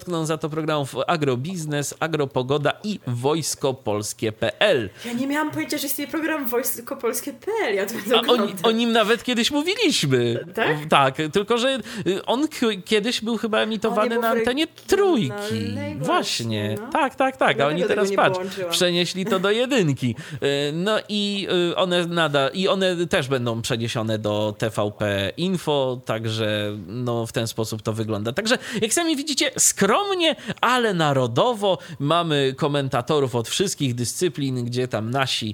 dotkną za to programów Agrobiznes, Agropogoda i wojskopolskie.pl. Ja nie miałam pojęcia, że istnieje program wojskopolskie.pl. Ja to o nim nawet kiedyś mówiliśmy. Tak? Tak, tylko że on kiedyś był chyba emitowany na antenie Trójki. Właśnie. No. Tak. A oni teraz, patrz, przenieśli to do Jedynki. No i one też będą przeniesione do TVP Info, także no w ten sposób to wygląda. Także jak sami widzicie, skromnie, ale narodowo mamy komentatorów od wszystkich dyscyplin, gdzie tam nasi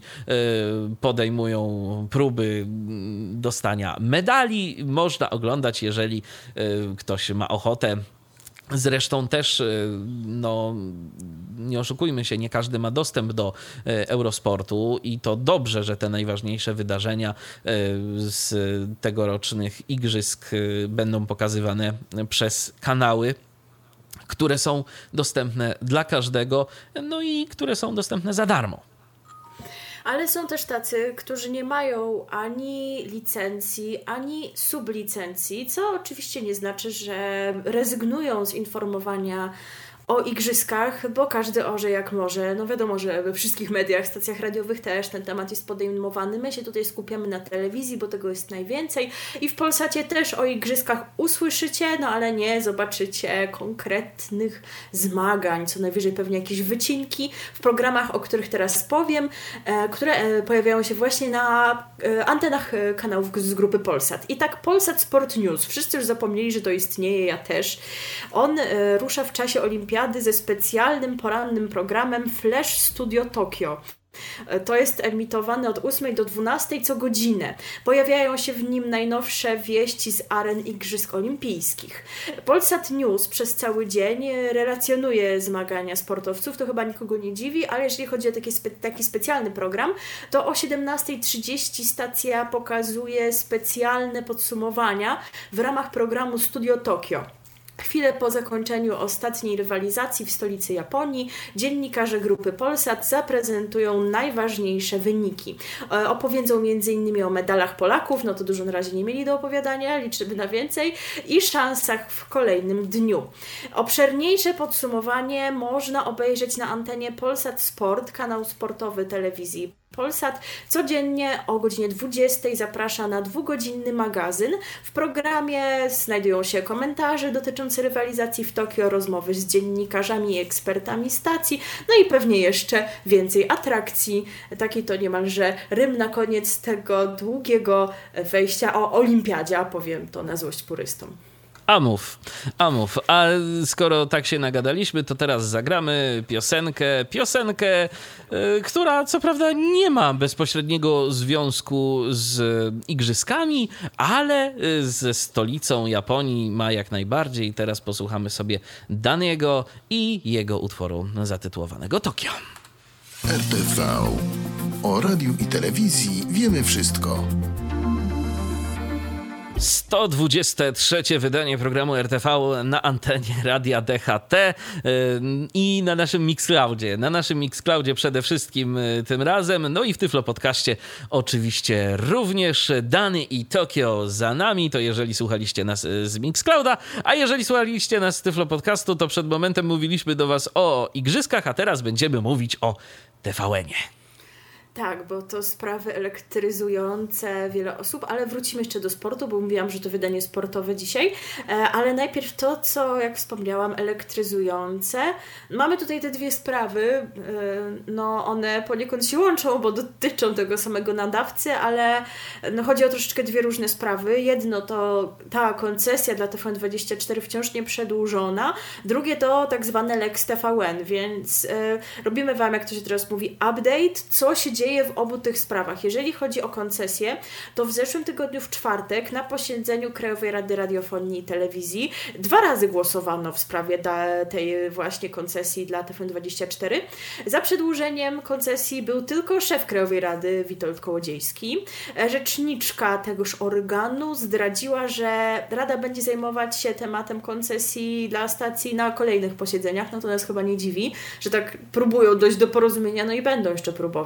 podejmują próby dostania medali. Można oglądać, jeżeli ktoś ma ochotę. Zresztą też, no nie oszukujmy się, nie każdy ma dostęp do Eurosportu i to dobrze, że te najważniejsze wydarzenia z tegorocznych igrzysk będą pokazywane przez kanały, które są dostępne dla każdego, no i które są dostępne za darmo. Ale są też tacy, którzy nie mają ani licencji, ani sublicencji, co oczywiście nie znaczy, że rezygnują z informowania o igrzyskach, bo każdy orze jak może. No wiadomo, że we wszystkich mediach, stacjach radiowych też ten temat jest podejmowany. My się tutaj skupiamy na telewizji, bo tego jest najwięcej i w Polsacie też o igrzyskach usłyszycie, no ale nie zobaczycie konkretnych zmagań, co najwyżej pewnie jakieś wycinki w programach, o których teraz powiem, które pojawiają się właśnie na antenach kanałów z grupy Polsat. I tak Polsat Sport News. Wszyscy już zapomnieli, że to istnieje, ja też. On rusza w czasie olimpiady ze specjalnym porannym programem Flash Studio Tokio. To jest emitowane od 8 do 12 co godzinę. Pojawiają się w nim najnowsze wieści z aren Igrzysk Olimpijskich. Polsat News przez cały dzień relacjonuje zmagania sportowców, to chyba nikogo nie dziwi, ale jeżeli chodzi o taki specjalny program, to o 17:30 stacja pokazuje specjalne podsumowania w ramach programu Studio Tokio. Chwilę po zakończeniu ostatniej rywalizacji w stolicy Japonii dziennikarze grupy Polsat zaprezentują najważniejsze wyniki. Opowiedzą m.in. o medalach Polaków, no to dużo na razie nie mieli do opowiadania, liczymy na więcej, i szansach w kolejnym dniu. Obszerniejsze podsumowanie można obejrzeć na antenie Polsat Sport, kanał sportowy telewizji Polsat. Codziennie o godzinie 20 zaprasza na 2-godzinny magazyn. W programie znajdują się komentarze dotyczące rywalizacji w Tokio, rozmowy z dziennikarzami i ekspertami stacji, no i pewnie jeszcze więcej atrakcji. Taki to niemalże rym na koniec tego długiego wejścia o olimpiadzie, a powiem to na złość purystom. A mów. A skoro tak się nagadaliśmy, to teraz zagramy piosenkę, która co prawda nie ma bezpośredniego związku z igrzyskami, ale ze stolicą Japonii ma jak najbardziej. Teraz posłuchamy sobie Daniego i jego utworu zatytułowanego Tokio. RTV. O radiu i telewizji wiemy wszystko. 123. wydanie programu RTV na antenie Radia DHT i na naszym Mixcloudzie. Na naszym Mixcloudzie przede wszystkim tym razem, no i w Tyflo Podcaście oczywiście również. Dany i Tokio za nami, to jeżeli słuchaliście nas z Mixclouda, a jeżeli słuchaliście nas z Tyflo Podcastu, to przed momentem mówiliśmy do was o igrzyskach, a teraz będziemy mówić o TVN-ie. Tak, bo to sprawy elektryzujące wiele osób, ale wrócimy jeszcze do sportu, bo mówiłam, że to wydanie sportowe dzisiaj, ale najpierw to, co jak wspomniałam, elektryzujące. Mamy tutaj te dwie sprawy, no one poniekąd się łączą, bo dotyczą tego samego nadawcy, ale no chodzi o troszeczkę dwie różne sprawy. Jedno to ta koncesja dla TVN24 wciąż nie przedłużona, drugie to tak zwane Lex TVN, więc robimy wam, jak to się teraz mówi, update, co się dzieje w obu tych sprawach. Jeżeli chodzi o koncesję, to w zeszłym tygodniu w czwartek na posiedzeniu Krajowej Rady Radiofonii i Telewizji 2 razy głosowano w sprawie tej właśnie koncesji dla TVN24. Za przedłużeniem koncesji był tylko szef Krajowej Rady Witold Kołodziejski. Rzeczniczka tegoż organu zdradziła, że Rada będzie zajmować się tematem koncesji dla stacji na kolejnych posiedzeniach. No to nas chyba nie dziwi, że tak próbują dojść do porozumienia, no i będą jeszcze próbować.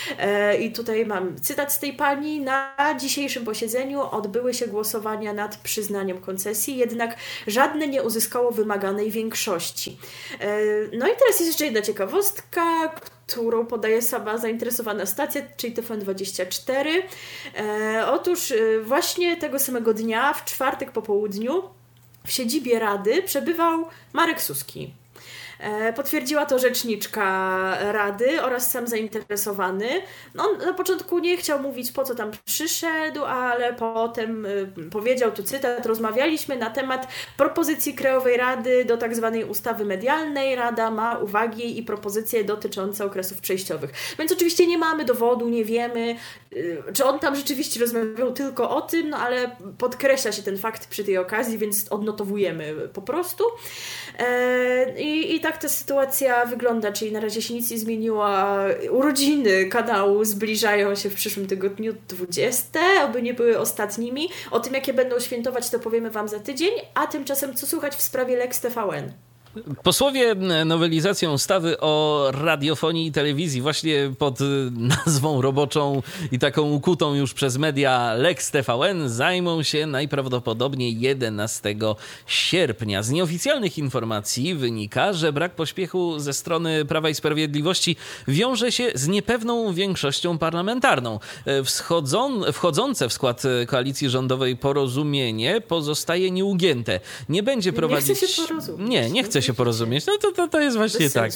I tutaj mam cytat z tej pani. Na dzisiejszym posiedzeniu odbyły się głosowania nad przyznaniem koncesji, jednak żadne nie uzyskało wymaganej większości. No i teraz jest jeszcze jedna ciekawostka, którą podaje sama zainteresowana stacja, czyli TVN24. Otóż właśnie tego samego dnia, w czwartek po południu, w siedzibie Rady przebywał Marek Suski. Potwierdziła to rzeczniczka Rady oraz sam zainteresowany. No, on na początku nie chciał mówić, po co tam przyszedł, ale potem powiedział, tu cytat, rozmawialiśmy na temat propozycji Krajowej Rady do tak zwanej ustawy medialnej. Rada ma uwagi i propozycje dotyczące okresów przejściowych. Więc oczywiście nie mamy dowodu, nie wiemy, czy on tam rzeczywiście rozmawiał tylko o tym, no ale podkreśla się ten fakt przy tej okazji, więc odnotowujemy po prostu. I tak ta sytuacja wygląda, czyli na razie się nic nie zmieniło. Urodziny kanału zbliżają się w przyszłym tygodniu 20, oby nie były ostatnimi. O tym, jakie będą świętować, to powiemy Wam za tydzień, a tymczasem co słychać w sprawie Lex TVN? Posłowie nowelizacją ustawy o radiofonii i telewizji właśnie pod nazwą roboczą i taką ukutą już przez media Lex TVN zajmą się najprawdopodobniej 11 sierpnia. Z nieoficjalnych informacji wynika, że brak pośpiechu ze strony Prawa i Sprawiedliwości wiąże się z niepewną większością parlamentarną. Wchodzące w skład koalicji rządowej Porozumienie pozostaje nieugięte. Nie będzie prowadzić... Nie chce się porozumieć. Nie chce się porozumieć. No to jest właśnie tak.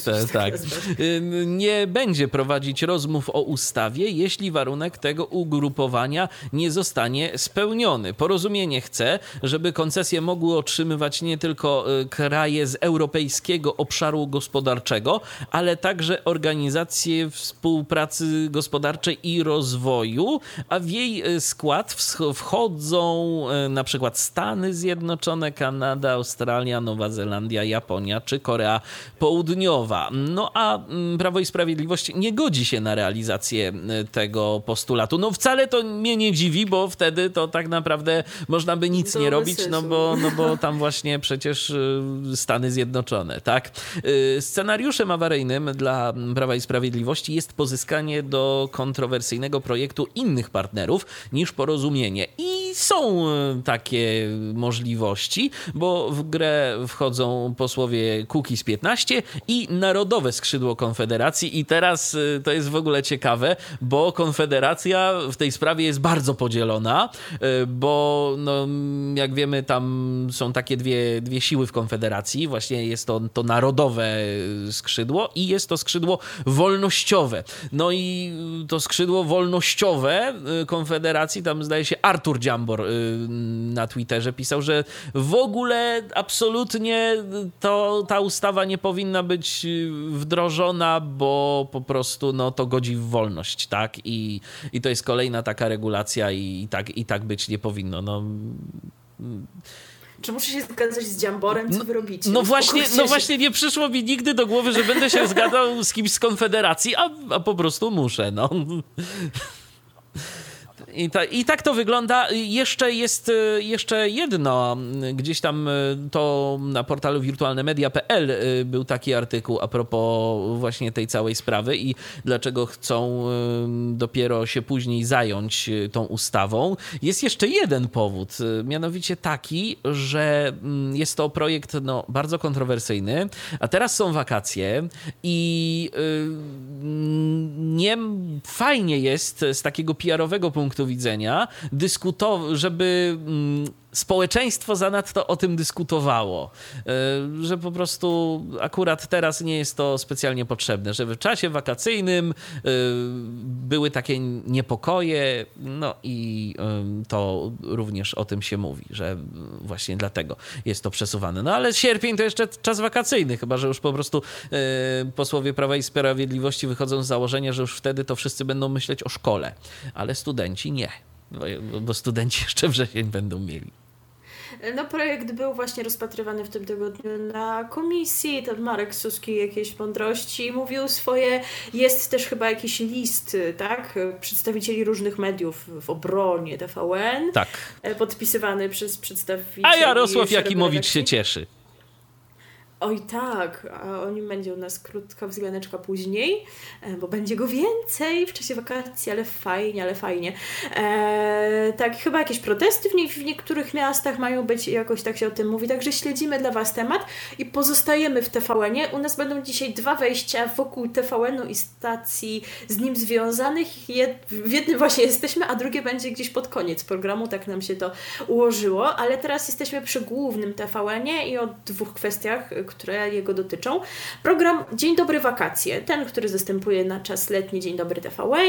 Nie będzie prowadzić rozmów o ustawie, jeśli warunek tego ugrupowania nie zostanie spełniony. Porozumienie chce, żeby koncesje mogły otrzymywać nie tylko kraje z Europejskiego Obszaru Gospodarczego, ale także organizacje współpracy gospodarczej i rozwoju, a w jej skład wchodzą na przykład Stany Zjednoczone, Kanada, Australia, Nowa Zelandia, Japonia czy Korea Południowa. No a Prawo i Sprawiedliwość nie godzi się na realizację tego postulatu. No wcale to mnie nie dziwi, bo wtedy to tak naprawdę można by nic nie robić, no bo tam właśnie przecież Stany Zjednoczone, tak? Scenariuszem awaryjnym dla Prawa i Sprawiedliwości jest pozyskanie do kontrowersyjnego projektu innych partnerów niż Porozumienie. I są takie możliwości, bo w grę wchodzą posłowie Kukiz 15 i Narodowe Skrzydło Konfederacji. I teraz to jest w ogóle ciekawe, bo Konfederacja w tej sprawie jest bardzo podzielona, bo no, jak wiemy, tam są takie dwie siły w Konfederacji. Właśnie jest to Narodowe Skrzydło i jest to skrzydło wolnościowe. No i to skrzydło wolnościowe Konfederacji, tam zdaje się Artur Dziambor na Twitterze pisał, że w ogóle absolutnie ta ustawa nie powinna być wdrożona, bo po prostu no, to godzi w wolność, tak? I to jest kolejna taka regulacja i tak być nie powinno. No. Czy muszę się zgadzać z Dziamborem? Co wy robicie? No właśnie nie przyszło mi nigdy do głowy, że będę się zgadzał z kimś z Konfederacji, a po prostu muszę, no. I tak to wygląda. Jeszcze jedno, gdzieś tam to na portalu wirtualnemedia.pl był taki artykuł a propos właśnie tej całej sprawy i dlaczego chcą dopiero się później zająć tą ustawą. Jest jeszcze jeden powód, mianowicie taki, że jest to projekt bardzo kontrowersyjny, a teraz są wakacje i nie fajnie jest z takiego PR-owego punktu widzenia żeby społeczeństwo zanadto o tym dyskutowało, że po prostu akurat teraz nie jest to specjalnie potrzebne, że w czasie wakacyjnym były takie niepokoje, no i to również o tym się mówi, że właśnie dlatego jest to przesuwane. No ale sierpień to jeszcze czas wakacyjny, chyba że już po prostu posłowie Prawa i Sprawiedliwości wychodzą z założenia, że już wtedy to wszyscy będą myśleć o szkole, ale studenci nie, bo studenci jeszcze wrzesień będą mieli. No projekt był właśnie rozpatrywany w tym tygodniu na komisji, ten Marek Suski jakieś mądrości mówił swoje, jest też chyba jakiś list, tak, przedstawicieli różnych mediów w obronie TVN, tak, podpisywany przez przedstawicieli. A Jarosław Jakimowicz się cieszy. Oj tak, a o nim będzie u nas krótka wzmianeczka później, bo będzie go więcej w czasie wakacji, ale fajnie. Tak, chyba jakieś protesty w niektórych miastach mają być i jakoś tak się o tym mówi, także śledzimy dla Was temat i pozostajemy w TVN-ie. U nas będą dzisiaj 2 wejścia wokół TVN-u i stacji z nim związanych. W jednym właśnie jesteśmy, a drugie będzie gdzieś pod koniec programu, tak nam się to ułożyło, ale teraz jesteśmy przy głównym TVN-ie i o 2 kwestiach, które jego dotyczą. Program Dzień Dobry Wakacje, ten, który zastępuje na czas letni Dzień Dobry TVN.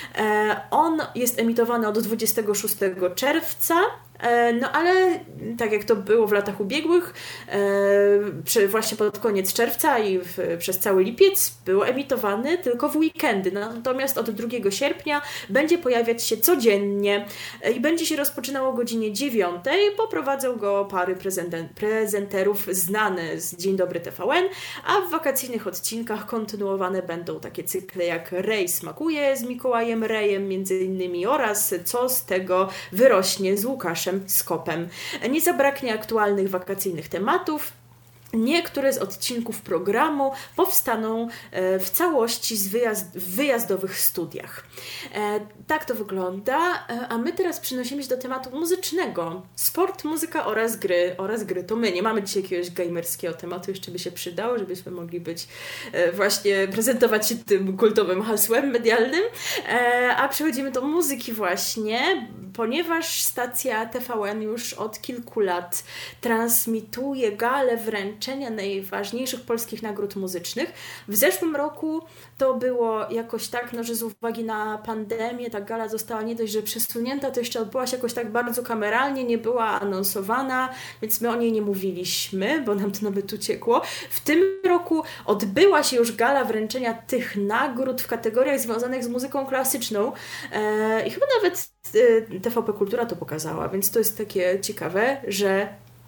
On jest emitowany od 26 czerwca, no ale tak jak to było w latach ubiegłych, właśnie pod koniec czerwca i przez cały lipiec był emitowany tylko w weekendy. Natomiast od 2 sierpnia będzie pojawiać się codziennie i będzie się rozpoczynało o godzinie 9. Poprowadzą go pary prezenterów znane z Dzień Dobry TVN, a w wakacyjnych odcinkach kontynuowane będą takie cykle jak Rej smakuje z Mikołajem Rejem między innymi oraz Co z tego wyrośnie z Łukaszem Skopem. Nie zabraknie aktualnych wakacyjnych tematów. Niektóre z odcinków programu powstaną w całości w wyjazdowych studiach. Tak to wygląda, a my teraz przenosimy się do tematu muzycznego. Sport, muzyka oraz gry. To my, nie mamy dzisiaj jakiegoś gamerskiego tematu, jeszcze by się przydało, żebyśmy mogli być właśnie, prezentować się tym kultowym hasłem medialnym, a przechodzimy do muzyki właśnie, ponieważ stacja TVN już od kilku lat transmituje galę wręczenia najważniejszych polskich nagród muzycznych. W zeszłym roku to było jakoś tak, że z uwagi na pandemię ta gala została nie dość, że przesunięta, to jeszcze odbyła się jakoś tak bardzo kameralnie, nie była anonsowana, więc my o niej nie mówiliśmy, bo nam to nawet uciekło. W tym roku odbyła się już gala wręczenia tych nagród w kategoriach związanych z muzyką klasyczną i chyba nawet TVP Kultura to pokazała, więc to jest takie ciekawe, że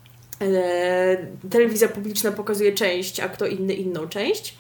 telewizja publiczna pokazuje część, a kto inny inną część.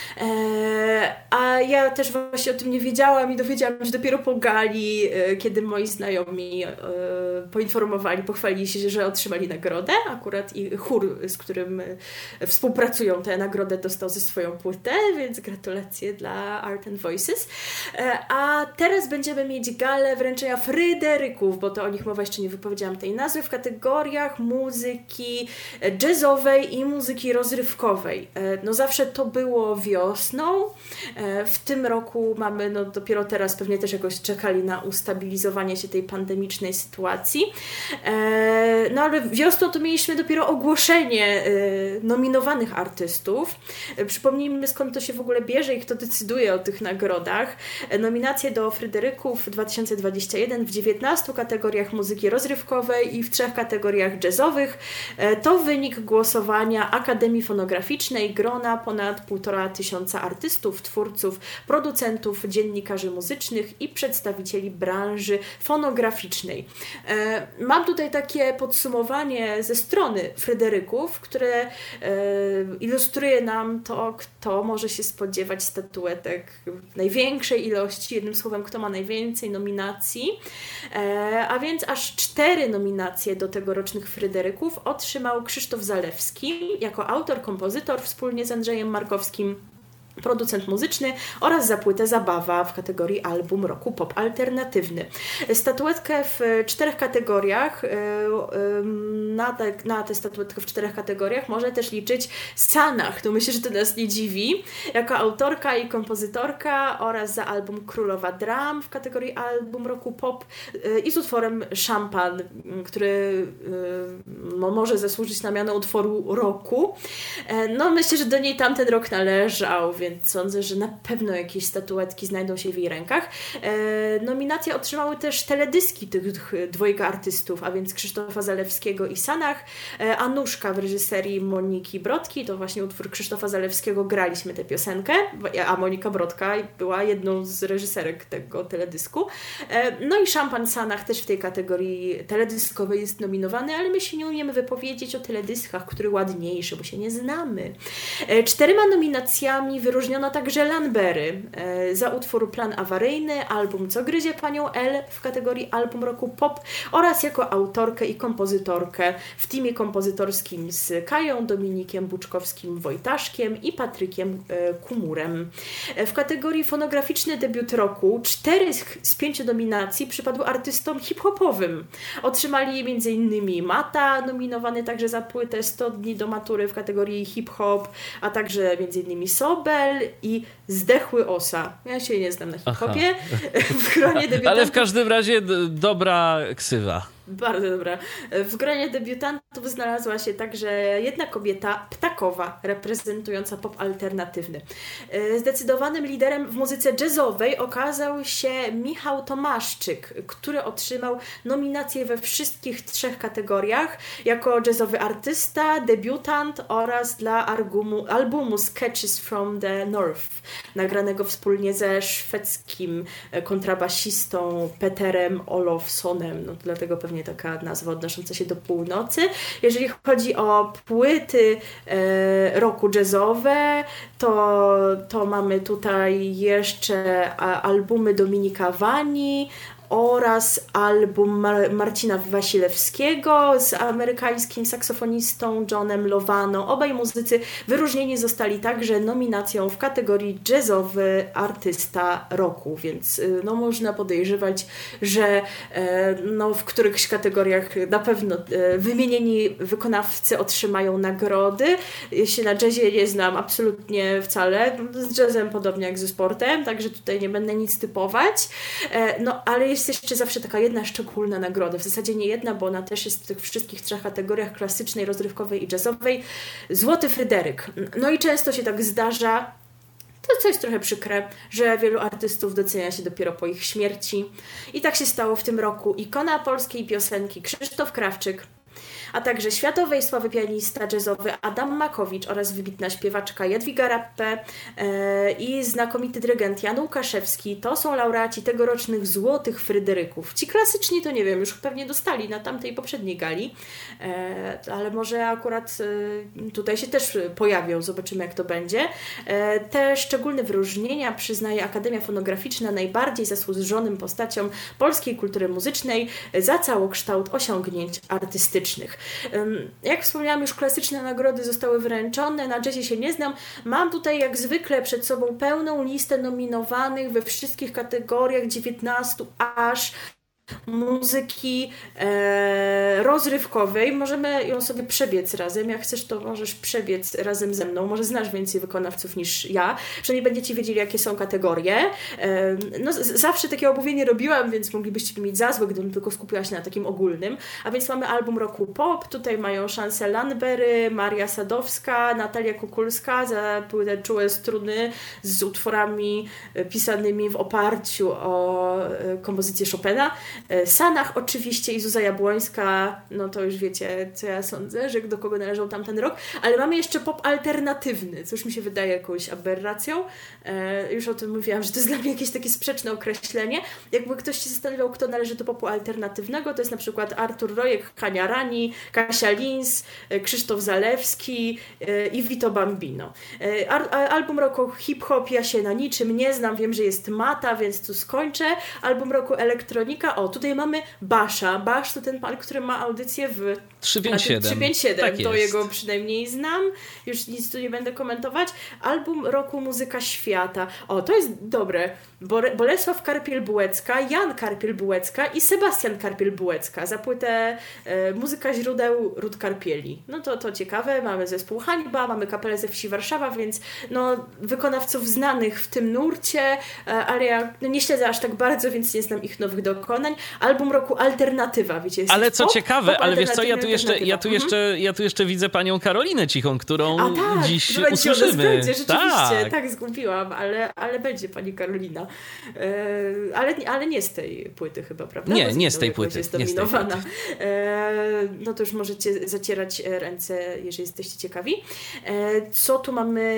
A ja też właśnie o tym nie wiedziałam i dowiedziałam się dopiero po gali, kiedy moi znajomi poinformowali, pochwalili się, że otrzymali nagrodę. Akurat i chór, z którym współpracują, tę nagrodę dostał ze swoją płytę, więc gratulacje dla Art and Voices. A teraz będziemy mieć galę wręczenia Fryderyków, bo to o nich mowa, jeszcze nie wypowiedziałam tej nazwy, w kategoriach muzyki jazzowej i muzyki rozrywkowej. No zawsze to było wiosną. W tym roku mamy, dopiero teraz pewnie też jakoś czekali na ustabilizowanie się tej pandemicznej sytuacji. No ale wiosną to mieliśmy dopiero ogłoszenie nominowanych artystów. Przypomnijmy, skąd to się w ogóle bierze i kto decyduje o tych nagrodach. Nominacje do Fryderyków 2021 w 19 kategoriach muzyki rozrywkowej i w 3 kategoriach jazzowych. To wynik głosowania Akademii Fonograficznej, grona ponad 1500 artystów, twórców, producentów, dziennikarzy muzycznych i przedstawicieli branży fonograficznej. Mam tutaj takie podsumowanie ze strony Fryderyków, które ilustruje nam to, kto może się spodziewać statuetek w największej ilości, jednym słowem, kto ma najwięcej nominacji, a więc aż 4 nominacje do tegorocznych Fryderyków otrzymał Krzysztof Zalewski jako autor, kompozytor wspólnie z Andrzejem Markowskim, producent muzyczny oraz za płytę Zabawa w kategorii album roku pop alternatywny. Statuetkę w 4 kategoriach, na tę statuetkę w 4 kategoriach może też liczyć Sanach. To myślę, że to nas nie dziwi. Jako autorka i kompozytorka oraz za album Królowa Dram w kategorii album roku pop i z utworem Szampan, który może zasłużyć na miano utworu roku. No myślę, że do niej tamten rok należał, więc sądzę, że na pewno jakieś statuetki znajdą się w jej rękach. Nominacje otrzymały też teledyski tych 2 artystów, a więc Krzysztofa Zalewskiego i Sanach. Anuszka w reżyserii Moniki Brodki, to właśnie utwór Krzysztofa Zalewskiego, graliśmy tę piosenkę, a Monika Brodka była jedną z reżyserek tego teledysku. No i Szampan Sanach też w tej kategorii teledyskowej jest nominowany, ale my się nie umiemy wypowiedzieć o teledyskach, który ładniejszy, bo się nie znamy. 4 nominacjami wyróżniono także Lanbery za utwór Plan awaryjny, album Co gryzie panią L w kategorii Album roku pop oraz jako autorkę i kompozytorkę w teamie kompozytorskim z Kają, Dominikiem Buczkowskim-Wojtaszkiem i Patrykiem Kumurem. W kategorii fonograficzny debiut roku 4 z 5 nominacji przypadły artystom hip-hopowym. Otrzymali m.in. Mata, nominowany także za płytę 100 dni do matury w kategorii hip-hop, a także m.in. Sobel i Zdechły Osa. Ja się nie znam na hip-hopie. W gronie debiutantów... Ale w każdym razie dobra ksywa. Bardzo dobra. W gronie debiutantów znalazła się także jedna kobieta, Ptakowa, reprezentująca pop alternatywny. Zdecydowanym liderem w muzyce jazzowej okazał się Michał Tomaszczyk, który otrzymał nominację we wszystkich 3 kategoriach jako jazzowy artysta, debiutant oraz dla albumu Sketches from the North, nagranego wspólnie ze szwedzkim kontrabasistą Peterem Olofssonem. No, dlatego pewnie taka nazwa odnosząca się do północy. Jeżeli chodzi o płyty roku jazzowe, to mamy tutaj jeszcze albumy Dominika Wani oraz album Marcina Wasilewskiego z amerykańskim saksofonistą Johnem Lovano. Obaj muzycy wyróżnieni zostali także nominacją w kategorii jazzowy artysta roku, więc no, można podejrzewać, że no, w którychś kategoriach na pewno wymienieni wykonawcy otrzymają nagrody. Ja się na jazzie nie znam absolutnie wcale, z jazzem podobnie jak ze sportem, także tutaj nie będę nic typować, no ale jest jeszcze zawsze taka jedna szczególna nagroda, w zasadzie nie jedna, bo ona też jest w tych wszystkich 3 kategoriach, klasycznej, rozrywkowej i jazzowej. Złoty Fryderyk. No i często się tak zdarza, to coś trochę przykre, że wielu artystów docenia się dopiero po ich śmierci. I tak się stało w tym roku. Ikona polskiej piosenki Krzysztof Krawczyk, a także światowej sławy pianista jazzowy Adam Makowicz oraz wybitna śpiewaczka Jadwiga Rappe i znakomity dyrygent Jan Łukaszewski to są laureaci tegorocznych Złotych Fryderyków. Ci klasyczni to nie wiem, już pewnie dostali na tamtej poprzedniej gali, ale może akurat tutaj się też pojawią, zobaczymy jak to będzie. Te szczególne wyróżnienia przyznaje Akademia Fonograficzna najbardziej zasłużonym postaciom polskiej kultury muzycznej za całokształt osiągnięć artystycznych. Jak wspomniałam, już klasyczne nagrody zostały wręczone, na jazzie się nie znam. Mam tutaj jak zwykle przed sobą pełną listę nominowanych we wszystkich kategoriach, 19 aż muzyki rozrywkowej. Możemy ją sobie przebiec razem. Jak chcesz, to możesz przebiec razem ze mną. Może znasz więcej wykonawców niż ja. Przynajmniej będziecie wiedzieli, jakie są kategorie. No, zawsze takie omówienie robiłam, więc moglibyście mieć za złe, gdybym tylko skupiła się na takim ogólnym. A więc mamy album roku pop. Tutaj mają szansę Lanbery, Maria Sadowska, Natalia Kukulska za płytę Czułe struny z utworami pisanymi w oparciu o kompozycję Chopina. Sanach oczywiście i Zuza Jabłońska, no to już wiecie, co ja sądzę, że do kogo należał tamten rok, ale mamy jeszcze pop alternatywny, co już mi się wydaje jakąś aberracją. Już o tym mówiłam, że to jest dla mnie jakieś takie sprzeczne określenie. Jakby ktoś się zastanawiał, kto należy do popu alternatywnego, to jest na przykład Artur Rojek, Hania Rani, Kasia Lins, Krzysztof Zalewski i Vito Bambino. Album roku hip-hop ja się na niczym nie znam, wiem, że jest Mata, więc tu skończę. Album roku elektronika, tutaj mamy Basza. Basz to ten pan, który ma audycję w 357. 357, tak to jest. jego przynajmniej znam. Już nic tu nie będę komentować. Album roku muzyka świata. To jest dobre. Bolesław Karpiel-Bułecka, Jan Karpiel-Bułecka i Sebastian Karpiel-Bułecka za płytę Muzyka źródeł Ród Karpieli. No to ciekawe. Mamy zespół Hańba, mamy kapelę ze wsi Warszawa, więc no, wykonawców znanych w tym nurcie, ale ja nie śledzę aż tak bardzo, więc nie znam ich nowych dokonań. Album roku alternatywa, wiecie. Ale co pop, ciekawe, ale wiesz co, ja tu jeszcze widzę panią Karolinę Cichą, którą dziś usłyszymy. Rzeczywiście, tak zgubiłam, ale będzie pani Karolina. Ale nie z tej płyty chyba, prawda? Nie z tej płyty. Jest dominowana. No to już możecie zacierać ręce, jeżeli jesteście ciekawi. Co tu mamy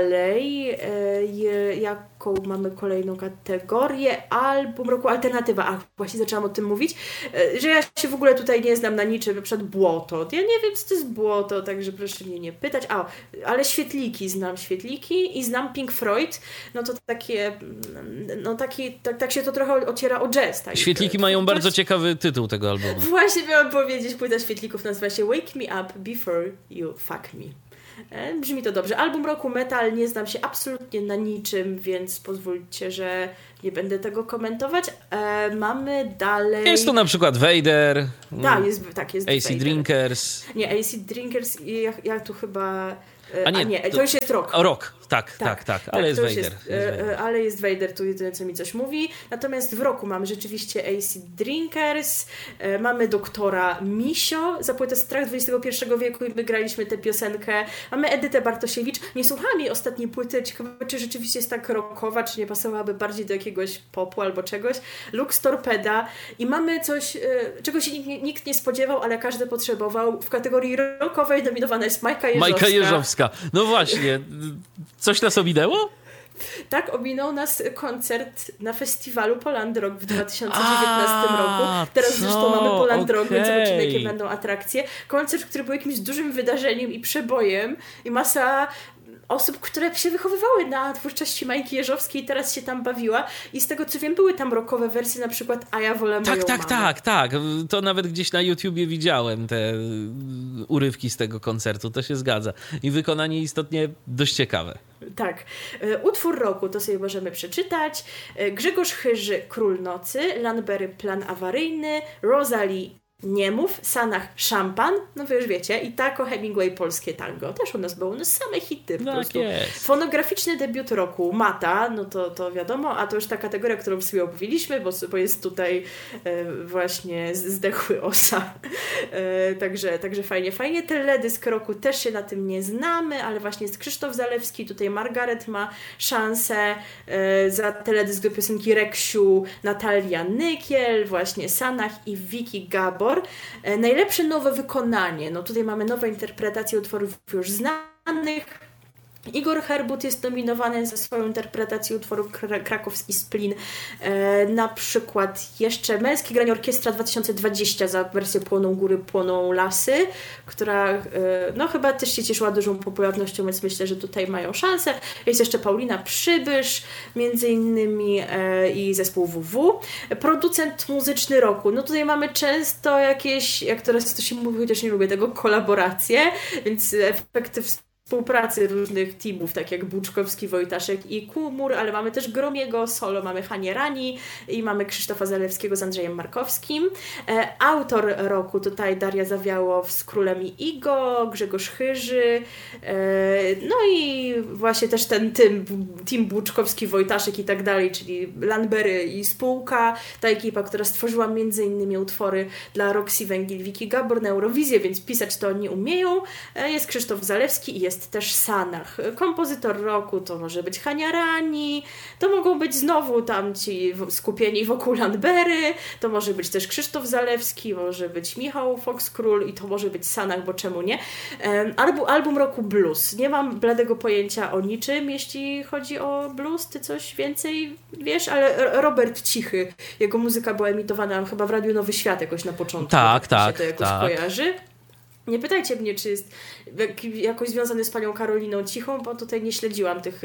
dalej? Jaką mamy kolejną kategorię? Album roku alternatywa. właśnie zaczęłam o tym mówić, że ja się w ogóle tutaj nie znam na niczym, na przykład błoto. Ja nie wiem, co to jest błoto, także proszę mnie nie pytać. Ale znam świetliki i znam Pink Floyd, no to takie, no tak się to trochę ociera o jazz. Tak? Świetliki mają bardzo ciekawy tytuł tego albumu. Właśnie miałam powiedzieć, płyta Świetlików nazywa się Wake Me Up Before You Fuck Me. Brzmi to dobrze. Album roku metal, nie znam się absolutnie na niczym, więc pozwólcie, że nie będę tego komentować. Mamy dalej... Jest tu na przykład Vader. Jest AC Vader. Drinkers. Nie, AC Drinkers, ja tu chyba... A nie, to już jest rock. Rock, tak, ale jest Vader. Ale jest Vader, tu jedyne co mi coś mówi. Natomiast w roku mamy rzeczywiście AC Drinkers, mamy doktora Misio za płytę Strach XXI wieku i my graliśmy tę piosenkę. Mamy Edytę Bartosiewicz. Nie słuchałam jej ostatniej płyty, ciekawe czy rzeczywiście jest tak rockowa, czy nie pasowałaby bardziej do jakiegoś popu albo czegoś. Lux Torpeda i mamy coś, czego się nikt nie spodziewał, ale każdy potrzebował. W kategorii rockowej nominowana jest Majka Jeżowska. No właśnie, coś nas ominęło? Tak, ominął nas koncert na festiwalu Poland Rock w 2019 roku. Teraz zresztą mamy Poland Rock, więc zobaczymy, jakie będą atrakcje. Koncert, który był jakimś dużym wydarzeniem i przebojem i masa osób, które się wychowywały na twórczości Majki Jeżowskiej i teraz się tam bawiła i z tego co wiem były tam rockowe wersje, na przykład A ja wolę moją mamę. Tak, to nawet gdzieś na YouTubie widziałem te urywki z tego koncertu, to się zgadza i wykonanie istotnie dość ciekawe. Tak. Utwór roku to sobie możemy przeczytać. Grzegorz Chyży, Król Nocy, Lanbery, Plan Awaryjny, Rosalie, Niemów, Sanach, Szampan, no wy już wiecie, i Taco Hemingway, Polskie Tango. Też u nas było, same hity po prostu. Jest. Fonograficzny debiut roku, Mata, no to wiadomo, a to już ta kategoria, którą sobie opowiedzieliśmy, bo jest tutaj właśnie Zdechły Osa. Także fajnie. Teledysk roku też się na tym nie znamy, ale właśnie jest Krzysztof Zalewski, tutaj Margaret ma szansę za teledysk do piosenki Reksiu, Natalia Nykiel, właśnie Sanach i Vicky Gabor. Najlepsze nowe wykonanie. No tutaj mamy nowe interpretacje utworów już znanych. Igor Herbut jest nominowany za swoją interpretację utworu Krakowski Splin. Na przykład jeszcze Męskie Granie Orkiestra 2020 za wersję Płoną góry, płoną lasy, która no chyba też się cieszyła dużą popularnością, więc myślę, że tutaj mają szansę. Jest jeszcze Paulina Przybysz, między innymi i zespół WW. Producent muzyczny roku. No tutaj mamy często jakieś, jak teraz to się mówi, chociaż nie lubię tego, kolaboracje, więc efekty współpracy różnych teamów, tak jak Buczkowski, Wojtaszek i Kumur, ale mamy też Gromiego, solo, mamy Hanię Rani i mamy Krzysztofa Zalewskiego z Andrzejem Markowskim. Autor roku tutaj Daria Zawiałow z Królem i Igo, Grzegorz Chyży, no i właśnie też ten team Buczkowski, Wojtaszek i tak dalej, czyli Lanbery i spółka, ta ekipa, która stworzyła m.in. utwory dla Roxy Węgiel, Vicky Gabor na Eurowizję, więc pisać to oni umieją. Jest Krzysztof Zalewski i jest też Sanach. Kompozytor roku to może być Hania Rani, to mogą być znowu tam ci skupieni wokół Lanbery, to może być też Krzysztof Zalewski, może być Michał Fox-Król i to może być Sanach, bo czemu nie? Album roku blues. Nie mam bladego pojęcia o niczym, jeśli chodzi o blues. Ty coś więcej wiesz? Ale Robert Cichy, jego muzyka była emitowana chyba w Radiu Nowy Świat jakoś na początku. Tak. Się to jakoś kojarzy. Nie pytajcie mnie, czy jest jakoś związany z panią Karoliną Cichą, bo tutaj nie śledziłam tych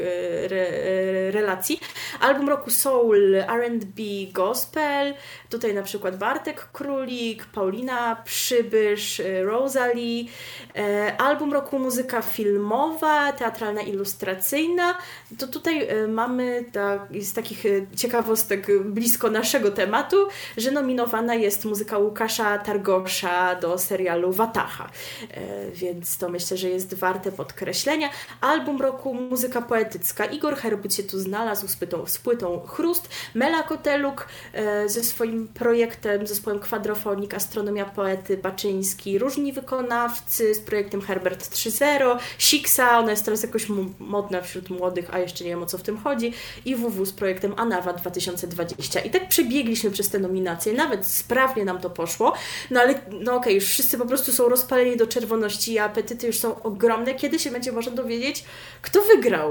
relacji. Album roku Soul, R&B, Gospel. Tutaj na przykład Bartek Królik, Paulina Przybysz, Rosalie. Album roku muzyka filmowa, teatralna, ilustracyjna. To tutaj mamy z takich ciekawostek blisko naszego tematu, że nominowana jest muzyka Łukasza Targosza do serialu Wataha. Więc to myślę, że jest warte podkreślenia. Album roku muzyka poetycka. Igor Herbut się tu znalazł z płytą Chrust. Mela Koteluk ze swoim projektem, zespołem Kwadrofonik, Astronomia Poety Baczyński, różni wykonawcy z projektem Herbert 3.0, Siksa, ona jest teraz jakoś modna wśród młodych, a jeszcze nie wiem o co w tym chodzi, i WW z projektem Anawa 2020. I tak przebiegliśmy przez te nominacje, nawet sprawnie nam to poszło, no ale no okej, już wszyscy po prostu są rozpaleni do czerwoności i apetyty już są ogromne. Kiedy się będzie można dowiedzieć, kto wygrał?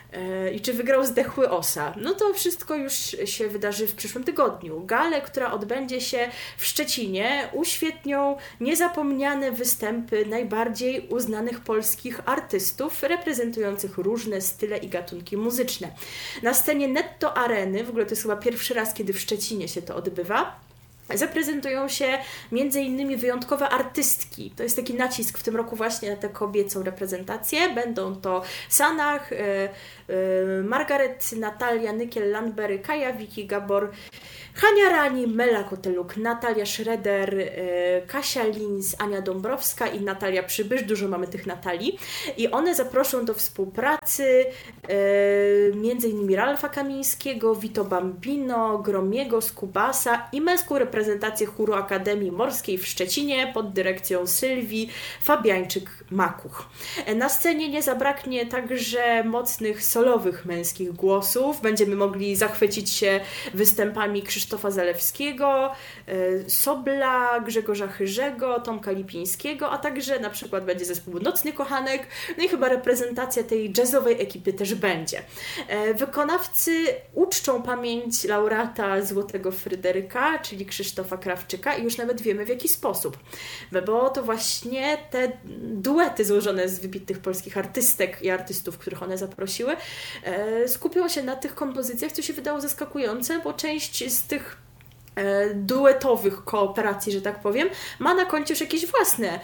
i czy wygrał Zdechły Osa. No to wszystko już się wydarzy w przyszłym tygodniu. Galę, która odbędzie się w Szczecinie, uświetnią niezapomniane występy najbardziej uznanych polskich artystów reprezentujących różne style i gatunki muzyczne. Na scenie Netto Areny, w ogóle to jest chyba pierwszy raz, kiedy w Szczecinie się to odbywa, zaprezentują się m.in. wyjątkowe artystki. To jest taki nacisk w tym roku właśnie na tę kobiecą reprezentację. Będą to Sanach, Margaret, Natalia, Nykiel, Landberry, Kaja, Wiki, Gabor, Hania Rani, Mela Koteluk, Natalia Schroeder, Kasia Lins, Ania Dąbrowska i Natalia Przybysz. Dużo mamy tych Natalii. I one zaproszą do współpracy m.in. Ralfa Kamińskiego, Vito Bambino, Gromiego, Skubasa i męską reprezentację chóru Akademii Morskiej w Szczecinie pod dyrekcją Sylwii Fabiańczyk-Makuch. Na scenie nie zabraknie także mocnych solowych męskich głosów. Będziemy mogli zachwycić się występami Krzysztofa Zalewskiego, Sobla, Grzegorza Chyrzego, Tomka Lipińskiego, a także na przykład będzie zespół Nocny Kochanek, no i chyba reprezentacja tej jazzowej ekipy też będzie. Wykonawcy uczczą pamięć laureata Złotego Fryderyka, czyli Krzysztofa Krawczyka i już nawet wiemy w jaki sposób, bo to właśnie te duety złożone z wybitnych polskich artystek i artystów, których one zaprosiły, skupią się na tych kompozycjach, co się wydało zaskakujące, bo część z tych duetowych kooperacji, że tak powiem, ma na koncie już jakieś własne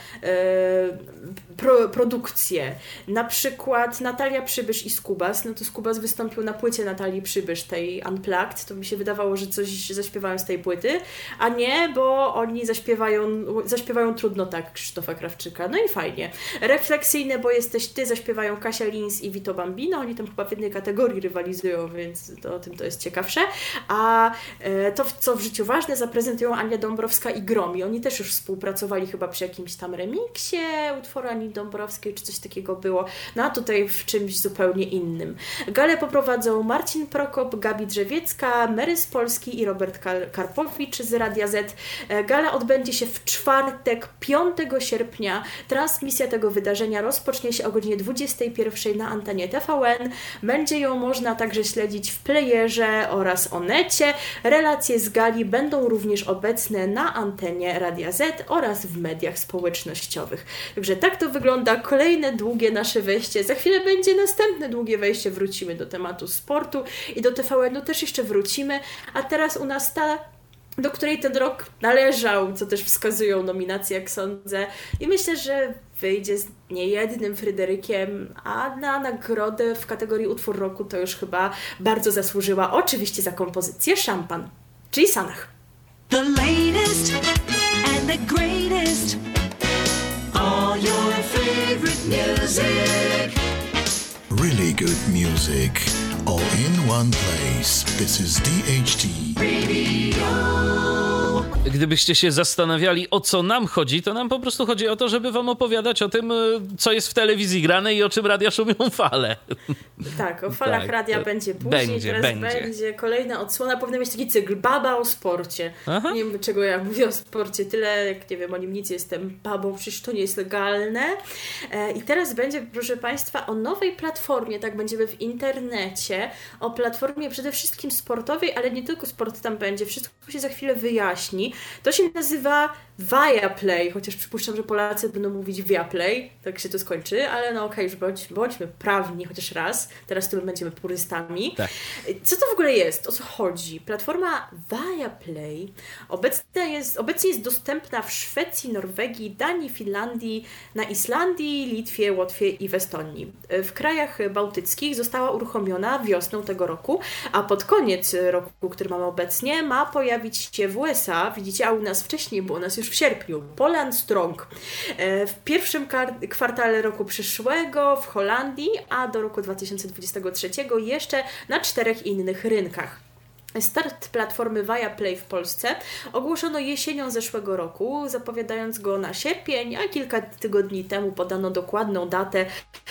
produkcje. Na przykład Natalia Przybysz i Skubas. No to Skubas wystąpił na płycie Natalii Przybysz, tej Unplugged. To mi się wydawało, że coś zaśpiewają z tej płyty, a nie, bo oni zaśpiewają Trudno tak Krzysztofa Krawczyka. No i fajnie. Refleksyjne, bo jesteś ty, zaśpiewają Kasia Lins i Vito Bambino. Oni tam chyba w jednej kategorii rywalizują, więc o tym to jest ciekawsze. A to, co w życiu ważne, zaprezentują Ania Dąbrowska i Gromi. Oni też już współpracowali chyba przy jakimś tam remiksie utworu Ani Dąbrowskiej, czy coś takiego było. No a tutaj w czymś zupełnie innym. Galę poprowadzą Marcin Prokop, Gabi Drzewiecka, Mary z Polski i Robert Karpowicz z Radia Z. Gala odbędzie się w czwartek, 5 sierpnia. Transmisja tego wydarzenia rozpocznie się o godzinie 21 na antenie TVN. Będzie ją można także śledzić w playerze oraz Onecie. Relacje z gali będą również obecne na antenie Radia Z oraz w mediach społecznościowych. Także tak to wygląda. Kolejne długie nasze wejście. Za chwilę będzie następne długie wejście. Wrócimy do tematu sportu i do TVN-u też jeszcze wrócimy. A teraz u nas ta, do której ten rok należał, co też wskazują nominacje, jak sądzę. I myślę, że wyjdzie z niejednym Fryderykiem, a na nagrodę w kategorii utwór roku to już chyba bardzo zasłużyła. Oczywiście za kompozycję Szampan, czyli Sanach. The latest and the greatest, all your favorite music. Really good music, all in one place. This is DHT Radio. Gdybyście się zastanawiali, o co nam chodzi, to nam po prostu chodzi o to, żeby wam opowiadać o tym, co jest w telewizji grane i o czym radia szumią fale. Tak, o falach tak, radia będzie później, teraz będzie kolejna odsłona. Powinna mieć taki cykl Baba o sporcie. Aha. Nie wiem, czego ja mówię o sporcie tyle, jak nie wiem, o nim nic, jestem babą, przecież to nie jest legalne. I teraz będzie, proszę Państwa, o nowej platformie, tak, będziemy w internecie, o platformie przede wszystkim sportowej, ale nie tylko sport tam będzie, wszystko się za chwilę wyjaśni. To się nazywa Viaplay, chociaż przypuszczam, że Polacy będą mówić Viaplay, tak się to skończy, ale no okej, już bądźmy prawni chociaż raz, teraz to my będziemy purystami. Tak. Co to w ogóle jest? O co chodzi? Platforma Viaplay obecnie jest dostępna w Szwecji, Norwegii, Danii, Finlandii, na Islandii, Litwie, Łotwie i w Estonii. W krajach bałtyckich została uruchomiona wiosną tego roku, a pod koniec roku, który mamy obecnie, ma pojawić się w USA, widzicie, a u nas wcześniej, bo u nas już w sierpniu, Poland Strong. W pierwszym kwartale roku przyszłego w Holandii, a do roku 2023 jeszcze na 4 innych rynkach. Start platformy Viaplay w Polsce ogłoszono jesienią zeszłego roku, zapowiadając go na sierpień, a kilka tygodni temu podano dokładną datę,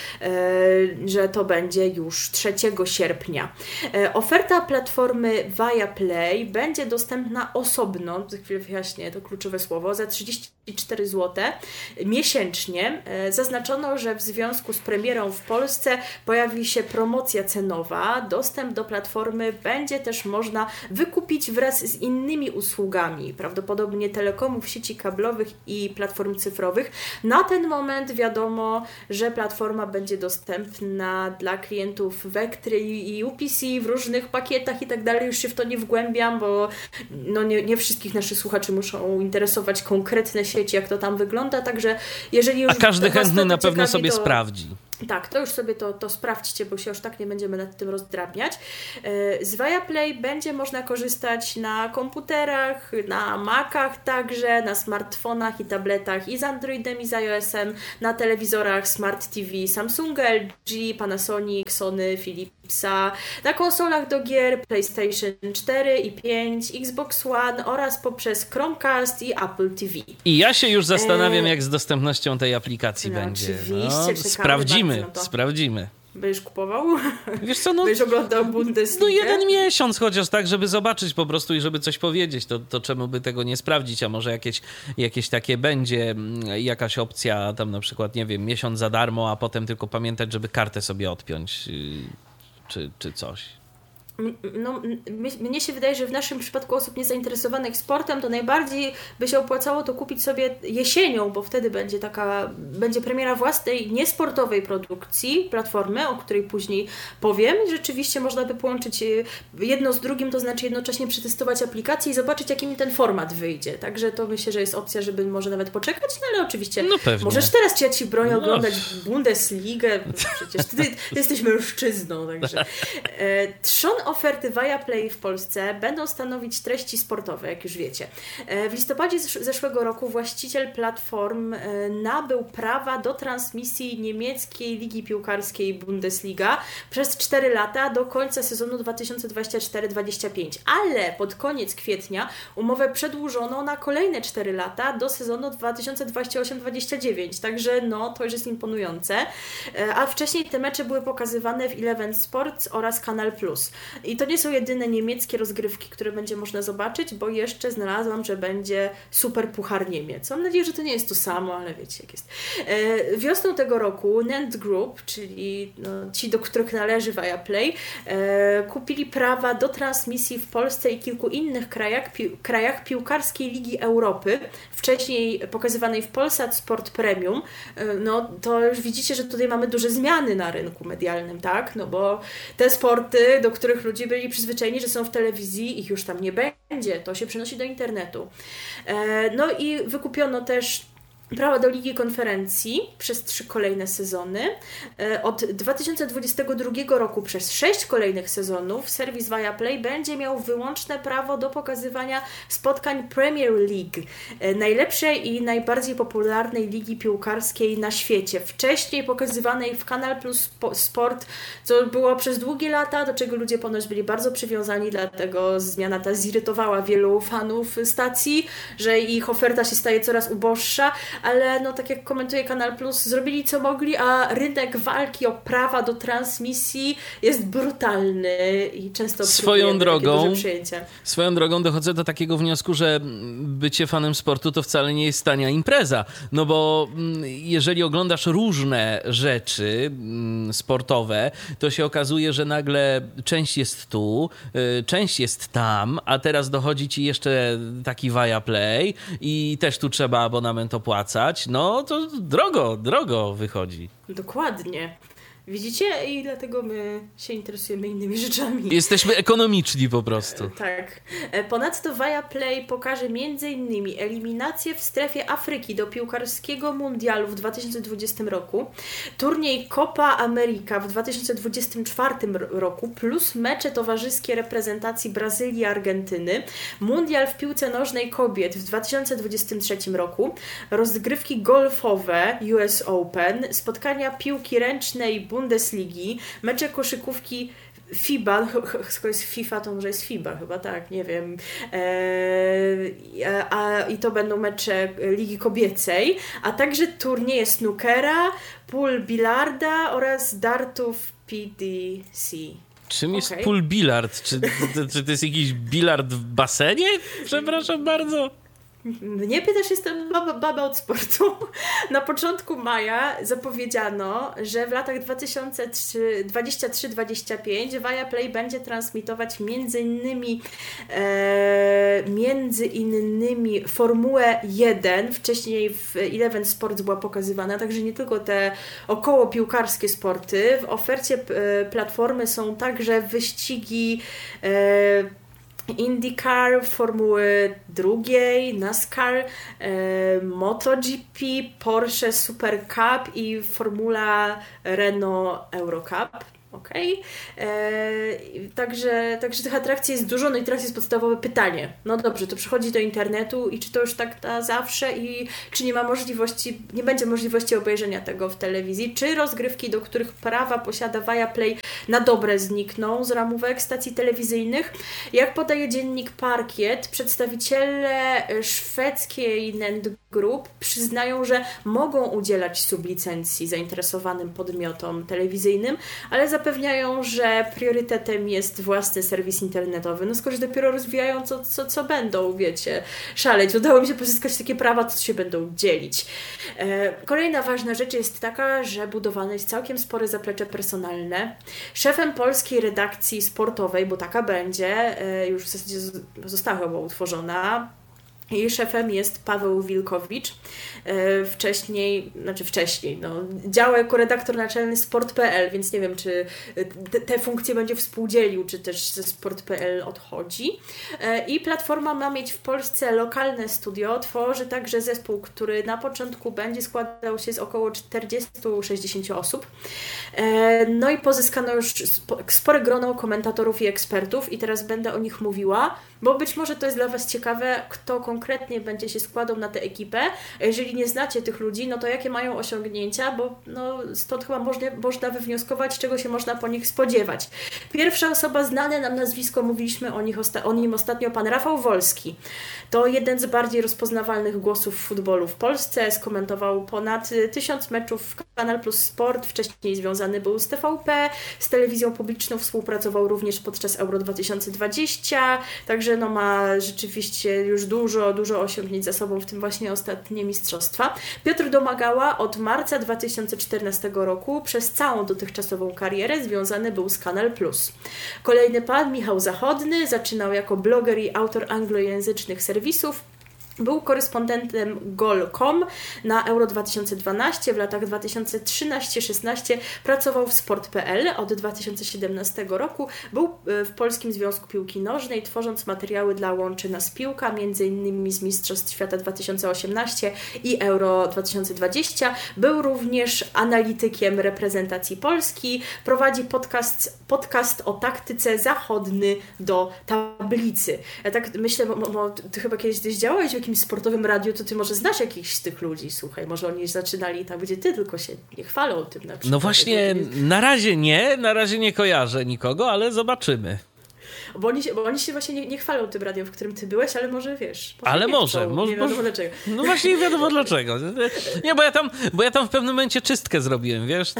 że to będzie już 3 sierpnia. Oferta platformy Viaplay będzie dostępna osobno, za chwilę wyjaśnię to kluczowe słowo, za 30 4 zł miesięcznie. Zaznaczono, że w związku z premierą w Polsce pojawi się promocja cenowa. Dostęp do platformy będzie też można wykupić wraz z innymi usługami, prawdopodobnie telekomów, sieci kablowych i platform cyfrowych. Na ten moment wiadomo, że platforma będzie dostępna dla klientów Vectry i UPC w różnych pakietach i tak dalej. Już się w to nie wgłębiam, bo no nie wszystkich naszych słuchaczy muszą interesować konkretne sieci, jak to tam wygląda, także jeżeli już... A każdy chętny na pewno ciekawi, sobie to... sprawdzi. Tak, to już sobie to sprawdźcie, bo się już tak nie będziemy nad tym rozdrabniać. Z Viaplay będzie można korzystać na komputerach, na Macach także, na smartfonach i tabletach i z Androidem i z iOS-em, na telewizorach Smart TV Samsunga, LG, Panasonic, Sony, Philipsa, na konsolach do gier PlayStation 4 i 5, Xbox One oraz poprzez Chromecast i Apple TV. I ja się już zastanawiam, jak z dostępnością tej aplikacji będzie. Oczywiście, sprawdzimy. to. Sprawdzimy. Będziesz kupował? Wiesz co, no... Będziesz oglądał Bundesligę? No 1 miesiąc chociaż tak, żeby zobaczyć po prostu i żeby coś powiedzieć, to czemu by tego nie sprawdzić, a może jakieś takie będzie, jakaś opcja tam na przykład, nie wiem, miesiąc za darmo, a potem tylko pamiętać, żeby kartę sobie odpiąć, czy coś. No, mnie się wydaje, że w naszym przypadku osób niezainteresowanych sportem to najbardziej by się opłacało to kupić sobie jesienią, bo wtedy będzie premiera własnej niesportowej produkcji platformy, o której później powiem. I rzeczywiście można by połączyć jedno z drugim, to znaczy jednocześnie przetestować aplikację i zobaczyć, jaki mi ten format wyjdzie. Także to myślę, że jest opcja, żeby może nawet poczekać, no ale oczywiście możesz teraz cię ci bronią oglądać Bundesligę, przecież ty jesteś mężczyzną, także trzon oferty Viaplay w Polsce będą stanowić treści sportowe, jak już wiecie. W listopadzie zeszłego roku właściciel platform nabył prawa do transmisji niemieckiej ligi piłkarskiej Bundesliga przez 4 lata do końca sezonu 2024-25, ale pod koniec kwietnia umowę przedłużono na kolejne 4 lata do sezonu 2028-29, także no to już jest imponujące. A wcześniej te mecze były pokazywane w Eleven Sports oraz Kanal Plus. I to nie są jedyne niemieckie rozgrywki, które będzie można zobaczyć, bo jeszcze znalazłam, że będzie Super Puchar Niemiec. Mam nadzieję, że to nie jest to samo, ale wiecie jak jest. Wiosną tego roku NENT Group, czyli ci, do których należy Viaplay, kupili prawa do transmisji w Polsce i kilku innych krajach piłkarskiej Ligi Europy, wcześniej pokazywanej w Polsat Sport Premium. No to już widzicie, że tutaj mamy duże zmiany na rynku medialnym, tak? No bo te sporty, do których ludzie byli przyzwyczajeni, że są w telewizji, ich już tam nie będzie. To się przenosi do internetu. No i wykupiono też prawa do Ligi Konferencji przez 3 kolejne sezony. Od 2022 roku przez 6 kolejnych sezonów serwis Viaplay będzie miał wyłączne prawo do pokazywania spotkań Premier League, najlepszej i najbardziej popularnej ligi piłkarskiej na świecie. Wcześniej pokazywanej w Kanal Plus Sport, co było przez długie lata, do czego ludzie ponoć byli bardzo przywiązani, dlatego zmiana ta zirytowała wielu fanów stacji, że ich oferta się staje coraz uboższa, ale no tak jak komentuje Kanal Plus, zrobili co mogli, a rynek walki o prawa do transmisji jest brutalny i często Swoją drogą dochodzę do takiego wniosku, że bycie fanem sportu to wcale nie jest tania impreza, no bo jeżeli oglądasz różne rzeczy sportowe, to się okazuje, że nagle część jest tu, część jest tam, a teraz dochodzi ci jeszcze taki Viaplay i też tu trzeba abonament opłacać. No to drogo wychodzi. Dokładnie. Widzicie? I dlatego my się interesujemy innymi rzeczami. Jesteśmy ekonomiczni po prostu. Tak. Ponadto Viaplay pokaże m.in. eliminację w strefie Afryki do piłkarskiego mundialu w 2020 roku, turniej Copa America w 2024 roku, plus mecze towarzyskie reprezentacji Brazylii i Argentyny, mundial w piłce nożnej kobiet w 2023 roku, rozgrywki golfowe US Open, spotkania piłki ręcznej Bundesligi, mecze koszykówki FIBA, skoro jest FIFA, to może jest FIBA chyba, tak, nie wiem. I to będą mecze Ligi Kobiecej, a także turnieje snookera, pool bilarda oraz dartów PDC. Czym jest pool billard? Czy to jest jakiś bilard w basenie? Przepraszam bardzo. Mnie pytasz, jestem baba od sportu. Na początku maja zapowiedziano, że w latach 2023-2025 Viaplay będzie transmitować między innymi Formułę 1. Wcześniej w Eleven Sports była pokazywana, także nie tylko te około piłkarskie sporty. W ofercie platformy są także wyścigi IndyCar, Formuły 2, NASCAR, MotoGP, Porsche Super Cup i Formula Renault Eurocup. Okej. Także tych atrakcji jest dużo, no i teraz jest podstawowe pytanie. No dobrze, to przychodzi do internetu i czy to już tak na zawsze i czy nie będzie możliwości obejrzenia tego w telewizji, czy rozgrywki, do których prawa posiada Viaplay, na dobre znikną z ramówek stacji telewizyjnych. Jak podaje dziennik Parkiet, przedstawiciele szwedzkiej NENT Group przyznają, że mogą udzielać sublicencji zainteresowanym podmiotom telewizyjnym, ale zapewniają, że priorytetem jest własny serwis internetowy. No skoro dopiero rozwijają, co będą, wiecie, szaleć. Udało mi się pozyskać takie prawa, to się będą dzielić. Kolejna ważna rzecz jest taka, że budowane jest całkiem spore zaplecze personalne. Szefem polskiej redakcji sportowej, bo taka będzie, już w zasadzie została chyba utworzona, jej szefem jest Paweł Wilkowicz. Wcześniej, działa jako redaktor naczelny Sport.pl, więc nie wiem, czy te funkcje będzie współdzielił, czy też ze Sport.pl odchodzi. I platforma ma mieć w Polsce lokalne studio, tworzy także zespół, który na początku będzie składał się z około 40-60 osób. No i pozyskano już spore grono komentatorów i ekspertów i teraz będę o nich mówiła, bo być może to jest dla Was ciekawe, kto konkretnie będzie się składał na tę ekipę. A jeżeli nie znacie tych ludzi, no to jakie mają osiągnięcia, bo stąd chyba można wywnioskować, czego się można po nich spodziewać. Pierwsza osoba, znane nam nazwisko, mówiliśmy o nim ostatnio, pan Rafał Wolski. To jeden z bardziej rozpoznawalnych głosów futbolu w Polsce. Skomentował ponad 1000 meczów w Kanal Plus Sport. Wcześniej związany był z TVP, z telewizją publiczną, współpracował również podczas Euro 2020. Także ma rzeczywiście już dużo osiągnięć za sobą, w tym właśnie ostatnie mistrzostwa. Piotr Domagała od marca 2014 roku przez całą dotychczasową karierę związany był z Kanal Plus. Kolejny pan, Michał Zachodny, zaczynał jako bloger i autor anglojęzycznych serwisów. Był korespondentem Goal.com na Euro 2012, w latach 2013-16 pracował w Sport.pl, od 2017 roku był w Polskim Związku Piłki Nożnej, tworząc materiały dla Łączy Nas Piłka, m.in. z Mistrzostw Świata 2018 i Euro 2020. Był również analitykiem reprezentacji Polski, prowadzi podcast o taktyce Zachodny do tablicy. Ja tak myślę, ty chyba kiedyś działałeś w jakimś sportowym radiu, to ty może znasz jakichś z tych ludzi, słuchaj, może oni zaczynali tam, gdzie ty, tylko się nie chwalą tym na przykład. No właśnie, na razie nie kojarzę nikogo, ale zobaczymy. Bo oni się właśnie nie chwalą tym radiem, w którym ty byłeś, ale może wiesz. Ale może. Nie wiadomo dlaczego. No właśnie nie wiadomo dlaczego. Nie, bo ja tam w pewnym momencie czystkę zrobiłem, wiesz?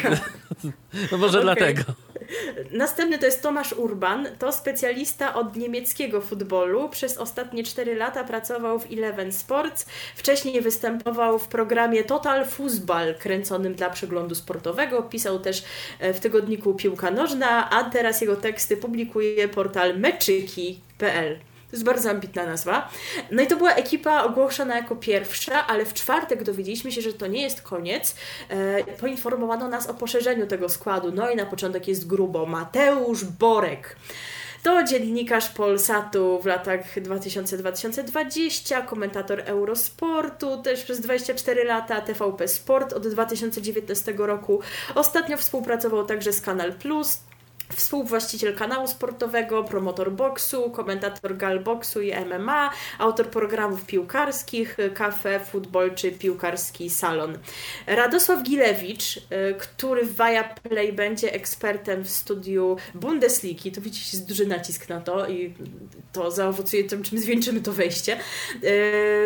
No może dlatego. Następny to jest Tomasz Urban, to specjalista od niemieckiego futbolu. Przez ostatnie 4 lata pracował w Eleven Sports. Wcześniej występował w programie Total Fußball, kręconym dla przeglądu sportowego. Pisał też w tygodniku Piłka Nożna, a teraz jego teksty publikuje portal meczyki.pl. To jest bardzo ambitna nazwa. No i to była ekipa ogłoszona jako pierwsza, ale w czwartek dowiedzieliśmy się, że to nie jest koniec. Poinformowano nas o poszerzeniu tego składu. No i na początek jest grubo. Mateusz Borek. To dziennikarz Polsatu w latach 2000-2020, komentator Eurosportu, też przez 24 lata, TVP Sport od 2019 roku. Ostatnio współpracował także z Kanal Plus. Współwłaściciel kanału sportowego, promotor boksu, komentator Galboksu i MMA, autor programów piłkarskich, Cafe, Futbol czy Piłkarski Salon. Radosław Gilewicz, który w Viaplay będzie ekspertem w studiu Bundesligi, to widzicie, jest duży nacisk na to i to zaowocuje tym, czym zwieńczymy to wejście.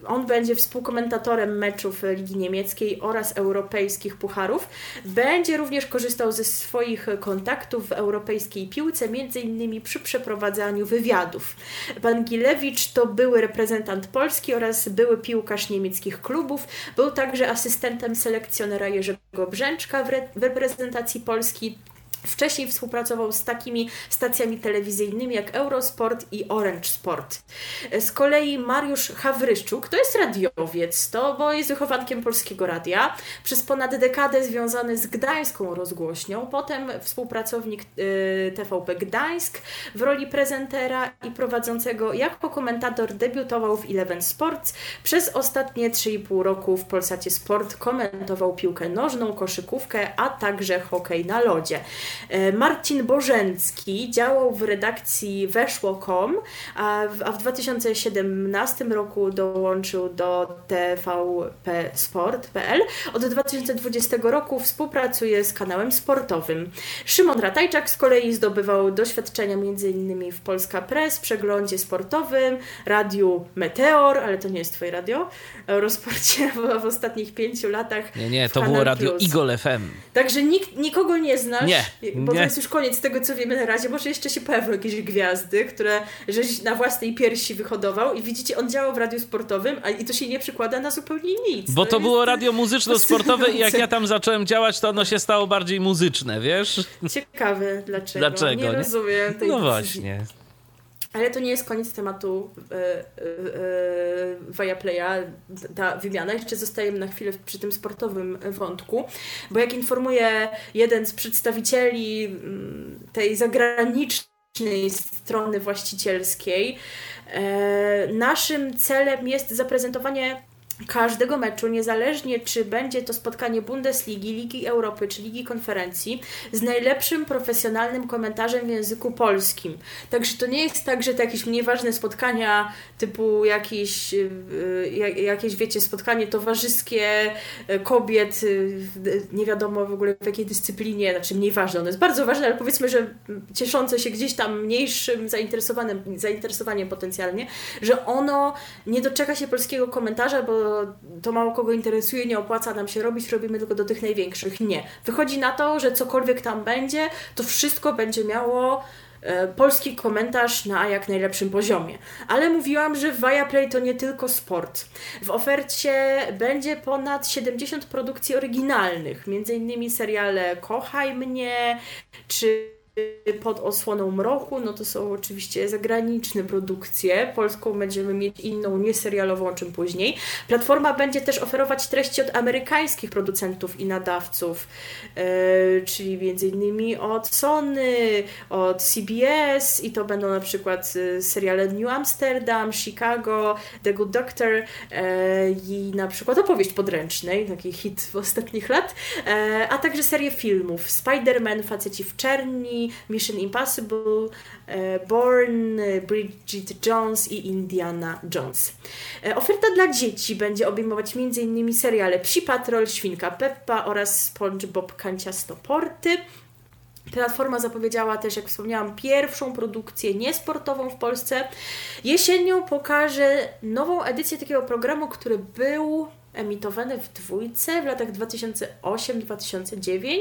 On będzie współkomentatorem meczów Ligi Niemieckiej oraz europejskich pucharów. Będzie również korzystał ze swoich kontaktów w europejskiej piłce, m.in. przy przeprowadzaniu wywiadów. Pan Gilewicz to były reprezentant Polski oraz były piłkarz niemieckich klubów. Był także asystentem selekcjonera Jerzego Brzęczka w reprezentacji Polski. Wcześniej współpracował z takimi stacjami telewizyjnymi jak Eurosport i Orange Sport. Z kolei Mariusz Hawryszczuk to jest radiowiec, bo jest wychowankiem Polskiego Radia. Przez ponad dekadę związany z gdańską rozgłośnią, potem współpracownik TVP Gdańsk w roli prezentera i prowadzącego. Jako komentator debiutował w Eleven Sports. Przez ostatnie 3,5 roku w Polsacie Sport komentował piłkę nożną, koszykówkę, a także hokej na lodzie. Marcin Bożencki działał w redakcji weszło.com, a w 2017 roku dołączył do tvpsport.pl. Od 2020 roku współpracuje z kanałem sportowym. Szymon Ratajczak z kolei zdobywał doświadczenia m.in. w Polska Press, Przeglądzie Sportowym, Radiu Meteor, ale to nie jest twoje radio, Eurosporcie w ostatnich 5 latach. Nie, to było Radio Igol FM. Także nikogo nie znasz. Nie. Bo to jest już koniec tego, co wiemy na razie. Może jeszcze się pojawią jakieś gwiazdy, które żeś na własnej piersi wyhodował i widzicie, on działał w radiu sportowym, i to się nie przykłada na zupełnie nic. Bo to było radio muzyczno-sportowe i jak ja tam zacząłem działać, to ono się stało bardziej muzyczne, wiesz? Ciekawe dlaczego. Dlaczego? Nie rozumiem tej No decyzji. właśnie. Ale to nie jest koniec tematu Viaplaya, ta wymiana. Jeszcze zostajemy na chwilę przy tym sportowym wątku, bo jak informuje jeden z przedstawicieli tej zagranicznej strony właścicielskiej, naszym celem jest zaprezentowanie każdego meczu, niezależnie czy będzie to spotkanie Bundesligi, Ligi Europy czy Ligi Konferencji, z najlepszym profesjonalnym komentarzem w języku polskim. Także to nie jest tak, że to jakieś mniej ważne spotkania typu jakieś wiecie, spotkanie towarzyskie kobiet, nie wiadomo w ogóle w jakiej dyscyplinie, znaczy mniej ważne, ono jest bardzo ważne, ale powiedzmy, że cieszące się gdzieś tam mniejszym zainteresowaniem potencjalnie, że ono nie doczeka się polskiego komentarza, bo to mało kogo interesuje, nie opłaca nam się robić, robimy tylko do tych największych. Nie. Wychodzi na to, że cokolwiek tam będzie, to wszystko będzie miało polski komentarz na jak najlepszym poziomie. Ale mówiłam, że Viaplay to nie tylko sport. W ofercie będzie ponad 70 produkcji oryginalnych, między innymi seriale Kochaj mnie, czy Pod osłoną mroku, no to są oczywiście zagraniczne produkcje. Polską będziemy mieć inną, nieserialową, o czym później. Platforma będzie też oferować treści od amerykańskich producentów i nadawców, czyli między innymi od Sony, od CBS i to będą na przykład seriale New Amsterdam, Chicago, The Good Doctor i na przykład Opowieść podręcznej, taki hit ostatnich lat, a także serie filmów Spider-Man, Faceci w czerni, Mission Impossible, Bourne, Bridget Jones i Indiana Jones. Oferta dla dzieci będzie obejmować m.in. seriale Psi Patrol, Świnka Peppa oraz SpongeBob Kanciasto Porty. Platforma zapowiedziała też, jak wspomniałam, pierwszą produkcję niesportową w Polsce. Jesienią pokaże nową edycję takiego programu, który był emitowany w dwójce w latach 2008-2009.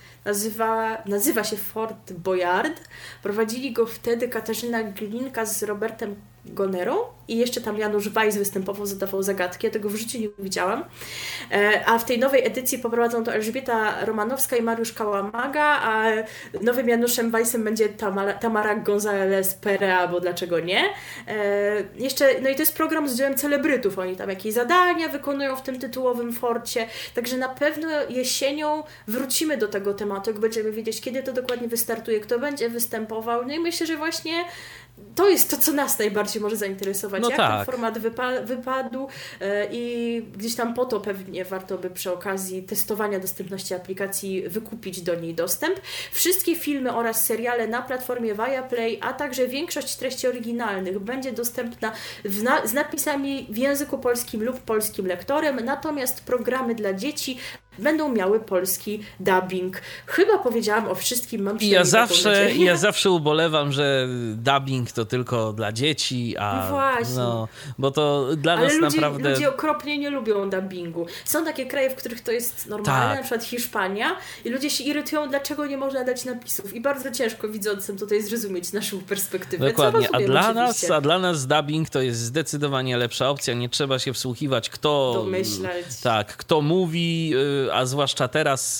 Nazywa się Fort Boyard. Prowadzili go wtedy Katarzyna Glinka z Robertem Gonerą i jeszcze tam Janusz Weiss występował, zadawał zagadki. Ja tego w życiu nie widziałam. A w tej nowej edycji poprowadzą to Elżbieta Romanowska i Mariusz Kałamaga, a nowym Januszem Weissem będzie Tamara González Perea, bo dlaczego nie? No i to jest program z udziałem celebrytów. Oni tam jakieś zadania wykonują w tym tytułowym forcie. Także na pewno jesienią wrócimy do tego tematu, jak będziemy wiedzieć, kiedy to dokładnie wystartuje, kto będzie występował. No i myślę, że właśnie to jest to, co nas najbardziej może zainteresować. No jak tak. ten format wypadł i gdzieś tam po to pewnie warto by przy okazji testowania dostępności aplikacji wykupić do niej dostęp. Wszystkie filmy oraz seriale na platformie Viaplay, a także większość treści oryginalnych będzie dostępna z napisami w języku polskim lub polskim lektorem, natomiast programy dla dzieci będą miały polski dubbing. Chyba powiedziałam o wszystkim, mam I ja przynajmniej taką nadzieję. ja zawsze ubolewam, że dubbing to tylko dla dzieci, a No właśnie. bo to dla Ale nas ludzie, naprawdę... ludzie okropnie nie lubią dubbingu. Są takie kraje, w których to jest normalne, Tak. na przykład Hiszpania, i ludzie się irytują, dlaczego nie można dać napisów. I bardzo ciężko widzącym tutaj zrozumieć naszą perspektywę. Dokładnie, Co rozumiem, oczywiście. a dla nas dubbing to jest zdecydowanie lepsza opcja. Nie trzeba się wsłuchiwać, kto... Domyślać. Tak, kto mówi, a zwłaszcza teraz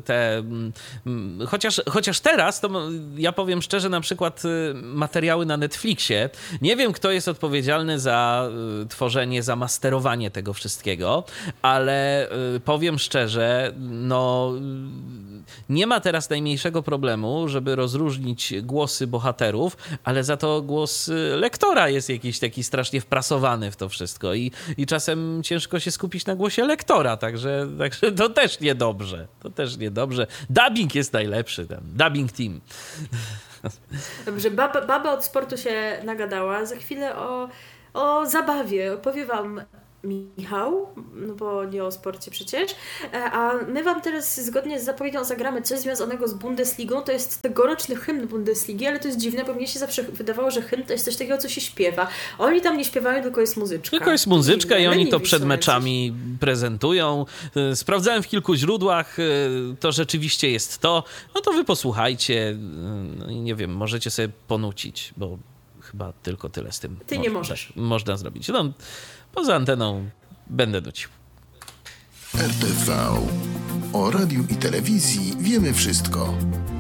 chociaż teraz, to ja powiem szczerze, na przykład materiały na Netflixie, nie wiem, kto jest odpowiedzialny za tworzenie, za masterowanie tego wszystkiego, ale powiem szczerze, no nie ma teraz najmniejszego problemu, żeby rozróżnić głosy bohaterów, ale za to głos lektora jest jakiś taki strasznie wprasowany w to wszystko i czasem ciężko się skupić na głosie lektora, także to też niedobrze. To też niedobrze. Dubbing jest najlepszy, ten dubbing team. Dobrze, baba od sportu się nagadała. Za chwilę o zabawie opowie wam Michał, no bo nie o sporcie przecież, a my wam teraz zgodnie z zapowiedzią zagramy coś związanego z Bundesligą. To jest tegoroczny hymn Bundesligi, ale to jest dziwne, bo mnie się zawsze wydawało, że hymn to jest coś takiego, co się śpiewa. Oni tam nie śpiewają, tylko jest muzyczka. Tylko jest muzyczka i oni to przed są meczami prezentują. Sprawdzałem w kilku źródłach, to rzeczywiście jest to. No to wy posłuchajcie. No i nie wiem, możecie sobie ponucić, bo chyba tylko tyle z tym Ty nie możesz. Można zrobić. No, poza anteną będę nucił. RTV. O radiu i telewizji wiemy wszystko.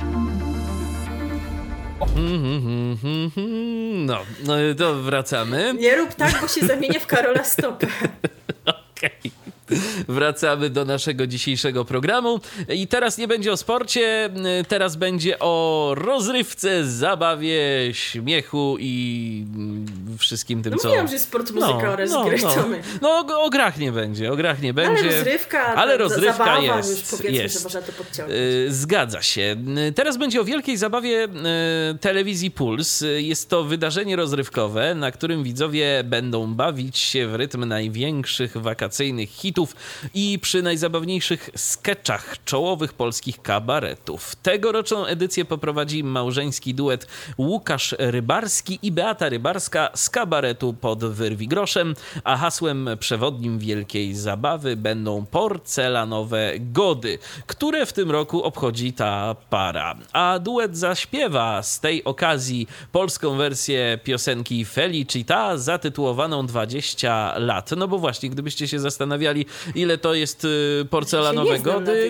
No to wracamy. Nie rób tak, bo się zamienię w Karola Stopę. Okej. Wracamy do naszego dzisiejszego programu i teraz nie będzie o sporcie, teraz będzie o rozrywce, zabawie, śmiechu i wszystkim tym, co... Mówiłam, że sport, muzyka oraz gry. No, o grach nie będzie, Ale rozrywka zabawa, jest. już powiedzmy, jest. że można to podciągnąć. Zgadza się. Teraz będzie o wielkiej zabawie telewizji Puls. Jest to wydarzenie rozrywkowe, na którym widzowie będą bawić się w rytm największych wakacyjnych hitów i przy najzabawniejszych skeczach czołowych polskich kabaretów. Tegoroczną edycję poprowadzi małżeński duet Łukasz Rybarski i Beata Rybarska z kabaretu Pod Wyrwi-Groszem, a hasłem przewodnim wielkiej zabawy będą porcelanowe gody, które w tym roku obchodzi ta para. A duet zaśpiewa z tej okazji polską wersję piosenki Felicita zatytułowaną 20 lat. No bo właśnie, gdybyście się zastanawiali, ile to jest porcelanowe gody,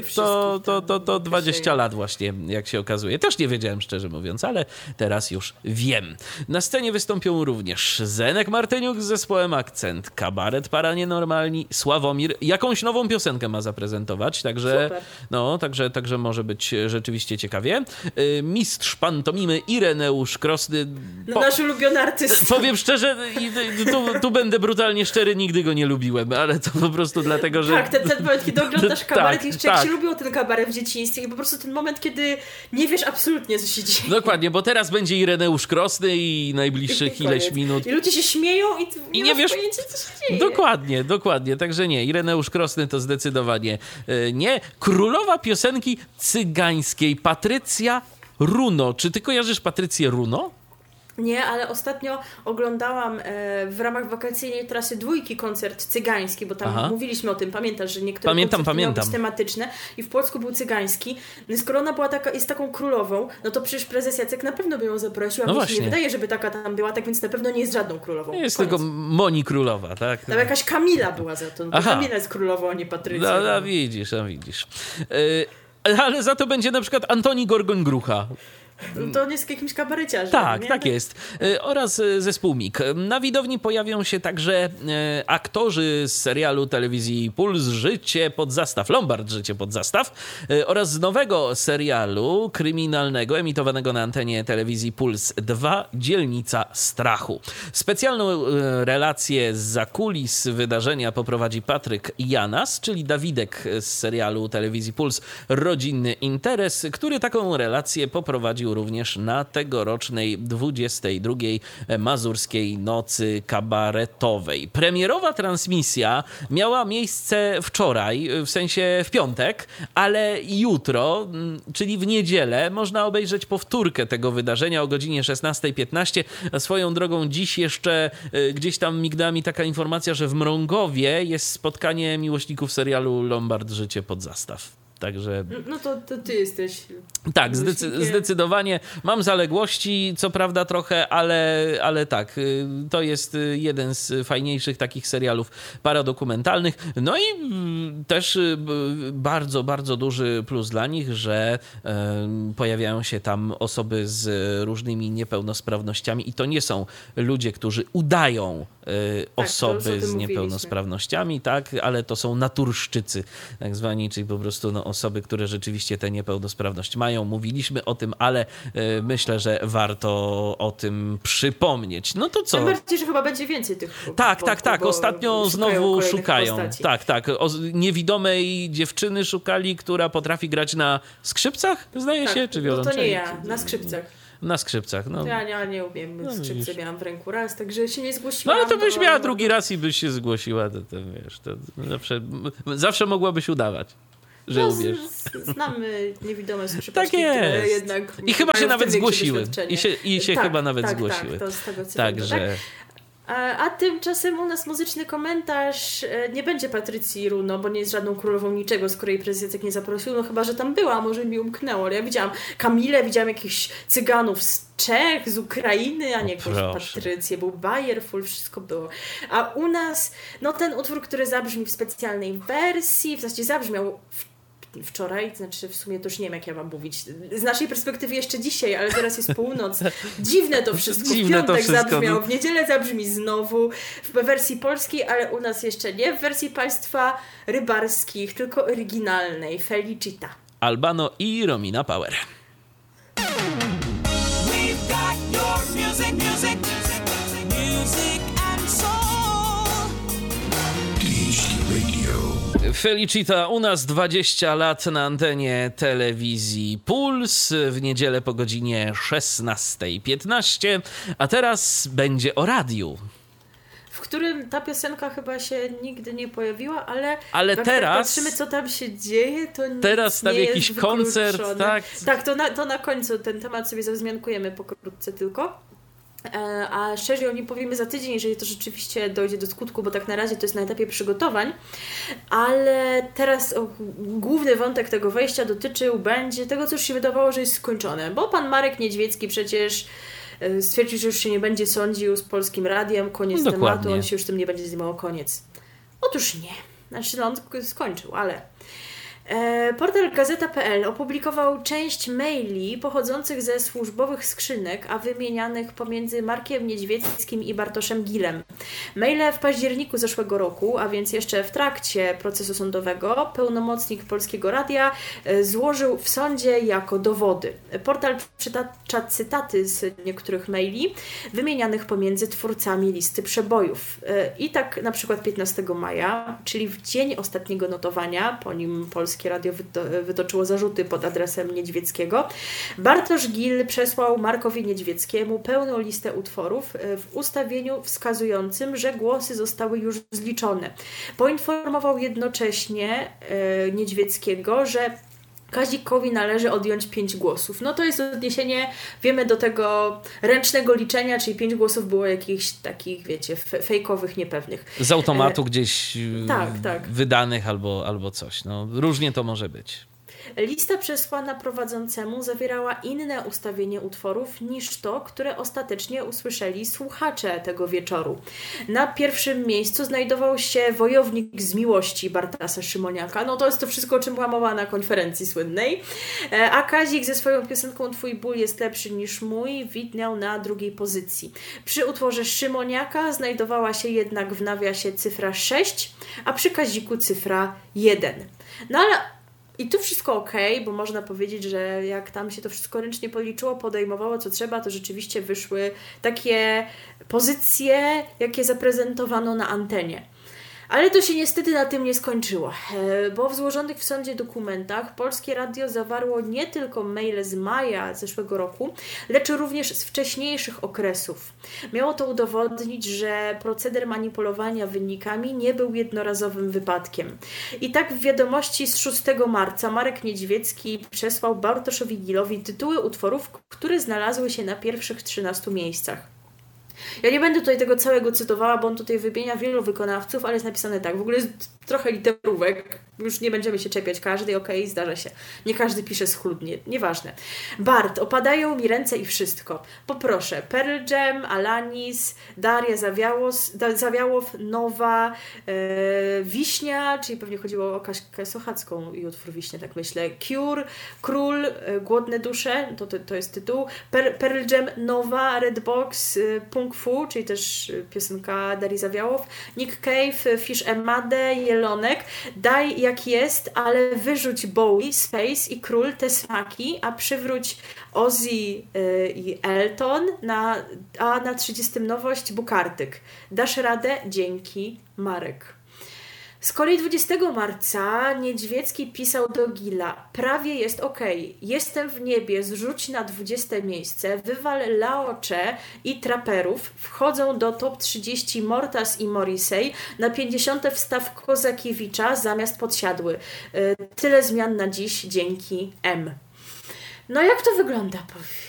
to 20 lat właśnie, jak się okazuje. Też nie wiedziałem, szczerze mówiąc, ale teraz już wiem. Na scenie wystąpią również Zenek Martyniuk z zespołem Akcent, kabaret Para Nienormalni, Sławomir jakąś nową piosenkę ma zaprezentować, także także może być rzeczywiście ciekawie. Mistrz pantomimy Ireneusz Krosny. Nasz ulubiony artysta. Powiem szczerze, tu będę brutalnie szczery, nigdy go nie lubiłem, ale to po prostu dlatego, że... Tak, ten moment, kiedy oglądasz kabaret tak, jeszcze jak się lubiło ten kabaret w dzieciństwie i po prostu ten moment, kiedy nie wiesz absolutnie, co się dzieje. Dokładnie, bo teraz będzie Ireneusz Krosny i najbliższych ileś minut. I ludzie się śmieją i nie wiesz pojęcia, co się dzieje. Dokładnie, także nie, Ireneusz Krosny to zdecydowanie nie. Królowa piosenki cygańskiej, Patrycja Runo. Czy ty kojarzysz Patrycję Runo? Nie, ale ostatnio oglądałam w ramach wakacyjnej trasy Dwójki koncert cygański, bo tam mówiliśmy o tym, pamiętasz, że niektóre koncerty miały być tematyczne i w Płocku był cygański. No skoro ona była jest taką królową, no to przecież prezes Jacek na pewno by ją zaprosił, a mi się nie wydaje, żeby taka tam była, tak więc na pewno nie jest żadną królową. Jest tylko Moni Królowa, tak? Tam jakaś Kamila była za to. Kamila jest królową, a nie Patrycja. No widzisz. Ale za to będzie na przykład Antoni Gorgoń-Grucha. To on jest jakimś kabareciarzem. Tak jest. Oraz zespół MIG. Na widowni pojawią się także aktorzy z serialu telewizji Puls Życie pod zastaw, Lombard Życie pod zastaw oraz z nowego serialu kryminalnego emitowanego na antenie telewizji Puls 2 Dzielnica Strachu. Specjalną relację zza kulis wydarzenia poprowadzi Patryk Janas, czyli Dawidek z serialu telewizji Puls Rodzinny Interes, który taką relację poprowadził był również na tegorocznej 22. Mazurskiej Nocy Kabaretowej. Premierowa transmisja miała miejsce wczoraj, w sensie w piątek, ale jutro, czyli w niedzielę, można obejrzeć powtórkę tego wydarzenia o godzinie 16:15. Swoją drogą dziś jeszcze gdzieś tam mignęła mi taka informacja, że w Mrągowie jest spotkanie miłośników serialu Lombard Życie pod zastaw. Także... No to ty jesteś... Tak, zdecydowanie. Mam zaległości, co prawda trochę, ale tak, to jest jeden z fajniejszych takich serialów paradokumentalnych. No i też bardzo, bardzo duży plus dla nich, że pojawiają się tam osoby z różnymi niepełnosprawnościami i to nie są ludzie, którzy udają osoby z niepełnosprawnościami, tak, ale to są naturszczycy, tak zwani, czyli po prostu osoby, które rzeczywiście tę niepełnosprawność mają. Mówiliśmy o tym, ale myślę, że warto o tym przypomnieć. No to co? Tym bardziej, że chyba będzie więcej tych Tak. Ostatnio znowu szukają. Tak. Niewidomej dziewczyny szukali, która potrafi grać na skrzypcach, zdaje się, czy wiolonczeli? No to nie ja, na skrzypcach. Na skrzypcach, no. Ja nie umiem. Skrzypce miałam w ręku raz, także się nie zgłosiłam. No ale to byś miała drugi raz i byś się zgłosiła. To wiesz, to zawsze mogłabyś udawać, że umiesz. Znamy niewidome skrzypaczki, tak jest. które jednak... I chyba się nawet zgłosiły. I się chyba nawet zgłosiły. Tak, to z tego co Także... wiem, tak? A tymczasem u nas muzyczny komentarz nie będzie Patrycji Runo, bo nie jest żadną królową niczego, skoro jej prezes Jacek nie zaprosił, no chyba, że tam była, może mi umknęło, ale ja widziałam Kamilę, widziałam jakichś Cyganów z Czech, z Ukrainy, a nie jakąś Patrycję, był Bajerful, wszystko było. A u nas, no ten utwór, który zabrzmi w specjalnej wersji, w zasadzie zabrzmiał wczoraj, znaczy w sumie to już nie wiem, jak ja mam mówić. Z naszej perspektywy jeszcze dzisiaj, ale teraz jest północ. Dziwne to wszystko. W piątek zabrzmiał, w niedzielę zabrzmi znowu w wersji polskiej, ale u nas jeszcze nie w wersji państwa rybarskich, tylko oryginalnej. Felicita. Albano i Romina Power. We've got your music and soul. Radio. Felicita u nas 20 lat na antenie telewizji Puls w niedzielę po godzinie 16:15, a teraz będzie o radiu. W którym ta piosenka chyba się nigdy nie pojawiła, ale jak teraz tak patrzymy, co tam się dzieje, to teraz tam jakiś koncert, tak? Tak, to na końcu ten temat sobie zawzmiankujemy pokrótce tylko. A szerzej o nim powiemy za tydzień, jeżeli to rzeczywiście dojdzie do skutku, bo tak na razie to jest na etapie przygotowań, ale teraz główny wątek tego wejścia będzie tego, co już się wydawało, że jest skończone, bo pan Marek Niedźwiecki przecież stwierdził, że już się nie będzie sądził z Polskim Radiem, koniec tematu, on się już tym nie będzie zajmował, koniec. Otóż nie. Znaczy, on skończył, ale... Portal Gazeta.pl opublikował część maili pochodzących ze służbowych skrzynek, a wymienianych pomiędzy Markiem Niedźwieckim i Bartoszem Gilem. Maile w październiku zeszłego roku, a więc jeszcze w trakcie procesu sądowego, pełnomocnik Polskiego Radia złożył w sądzie jako dowody. Portal przytacza cytaty z niektórych maili wymienianych pomiędzy twórcami listy przebojów. I tak na przykład 15 maja, czyli w dzień ostatniego notowania, po nim Polskie Radio wytoczyło zarzuty pod adresem Niedźwieckiego, Bartosz Gil przesłał Markowi Niedźwieckiemu pełną listę utworów w ustawieniu wskazującym, że głosy zostały już zliczone. Poinformował jednocześnie Niedźwieckiego, że Kazikowi należy odjąć 5 głosów. No to jest odniesienie, wiemy, do tego ręcznego liczenia, czyli 5 głosów było jakichś takich, wiecie, fejkowych, niepewnych. Z automatu gdzieś tak. wydanych albo coś. No, różnie to może być. Lista przesłana prowadzącemu zawierała inne ustawienie utworów niż to, które ostatecznie usłyszeli słuchacze tego wieczoru. Na pierwszym miejscu znajdował się Wojownik z miłości Bartasa Szymoniaka. No to jest to wszystko, o czym była mowa na konferencji słynnej. A Kazik ze swoją piosenką Twój ból jest lepszy niż mój widniał na drugiej pozycji. Przy utworze Szymoniaka znajdowała się jednak w nawiasie cyfra 6, a przy Kaziku cyfra 1. No ale i tu wszystko okej, bo można powiedzieć, że jak tam się to wszystko ręcznie policzyło, podejmowało co trzeba, to rzeczywiście wyszły takie pozycje, jakie zaprezentowano na antenie. Ale to się niestety na tym nie skończyło, bo w złożonych w sądzie dokumentach Polskie Radio zawarło nie tylko maile z maja zeszłego roku, lecz również z wcześniejszych okresów. Miało to udowodnić, że proceder manipulowania wynikami nie był jednorazowym wypadkiem. I tak w wiadomości z 6 marca Marek Niedźwiecki przesłał Bartoszowi Gilowi tytuły utworów, które znalazły się na pierwszych 13 miejscach. Ja nie będę tutaj tego całego cytowała, bo on tutaj wymienia wielu wykonawców, ale jest napisane tak, w ogóle jest trochę literówek, już nie będziemy się czepiać każdej, okej, zdarza się. Nie każdy pisze schludnie, nieważne. Bart, opadają mi ręce i wszystko. Poproszę, Pearl Jam, Alanis, Daria Zawiałow, Nowa, Wiśnia, czyli pewnie chodziło o Kaśkę Sochacką i utwór Wiśnia, tak myślę. Cure, Król, Głodne dusze, to jest tytuł. Pearl Jam, Nowa, Redbox, Pung Fu, czyli też piosenka Darii Zawiałow. Nick Cave, Fish Emade, Jelonek. Daj jak jest, ale wyrzuć Bowie, Space i Król, te smaki, a przywróć Ozzy i Elton, a na 30 nowość Bukartyk. Dasz radę? Dzięki, Marek. Z kolei 20 marca Niedźwiecki pisał do Gila: prawie jest okej, jestem w niebie, zrzuć na 20 miejsce, wywal Laocze i Traperów, wchodzą do top 30 Mortas i Morrissey, na 50 wstaw Kozakiewicza zamiast Podsiadły. Tyle zmian na dziś, dzięki M. No jak to wygląda?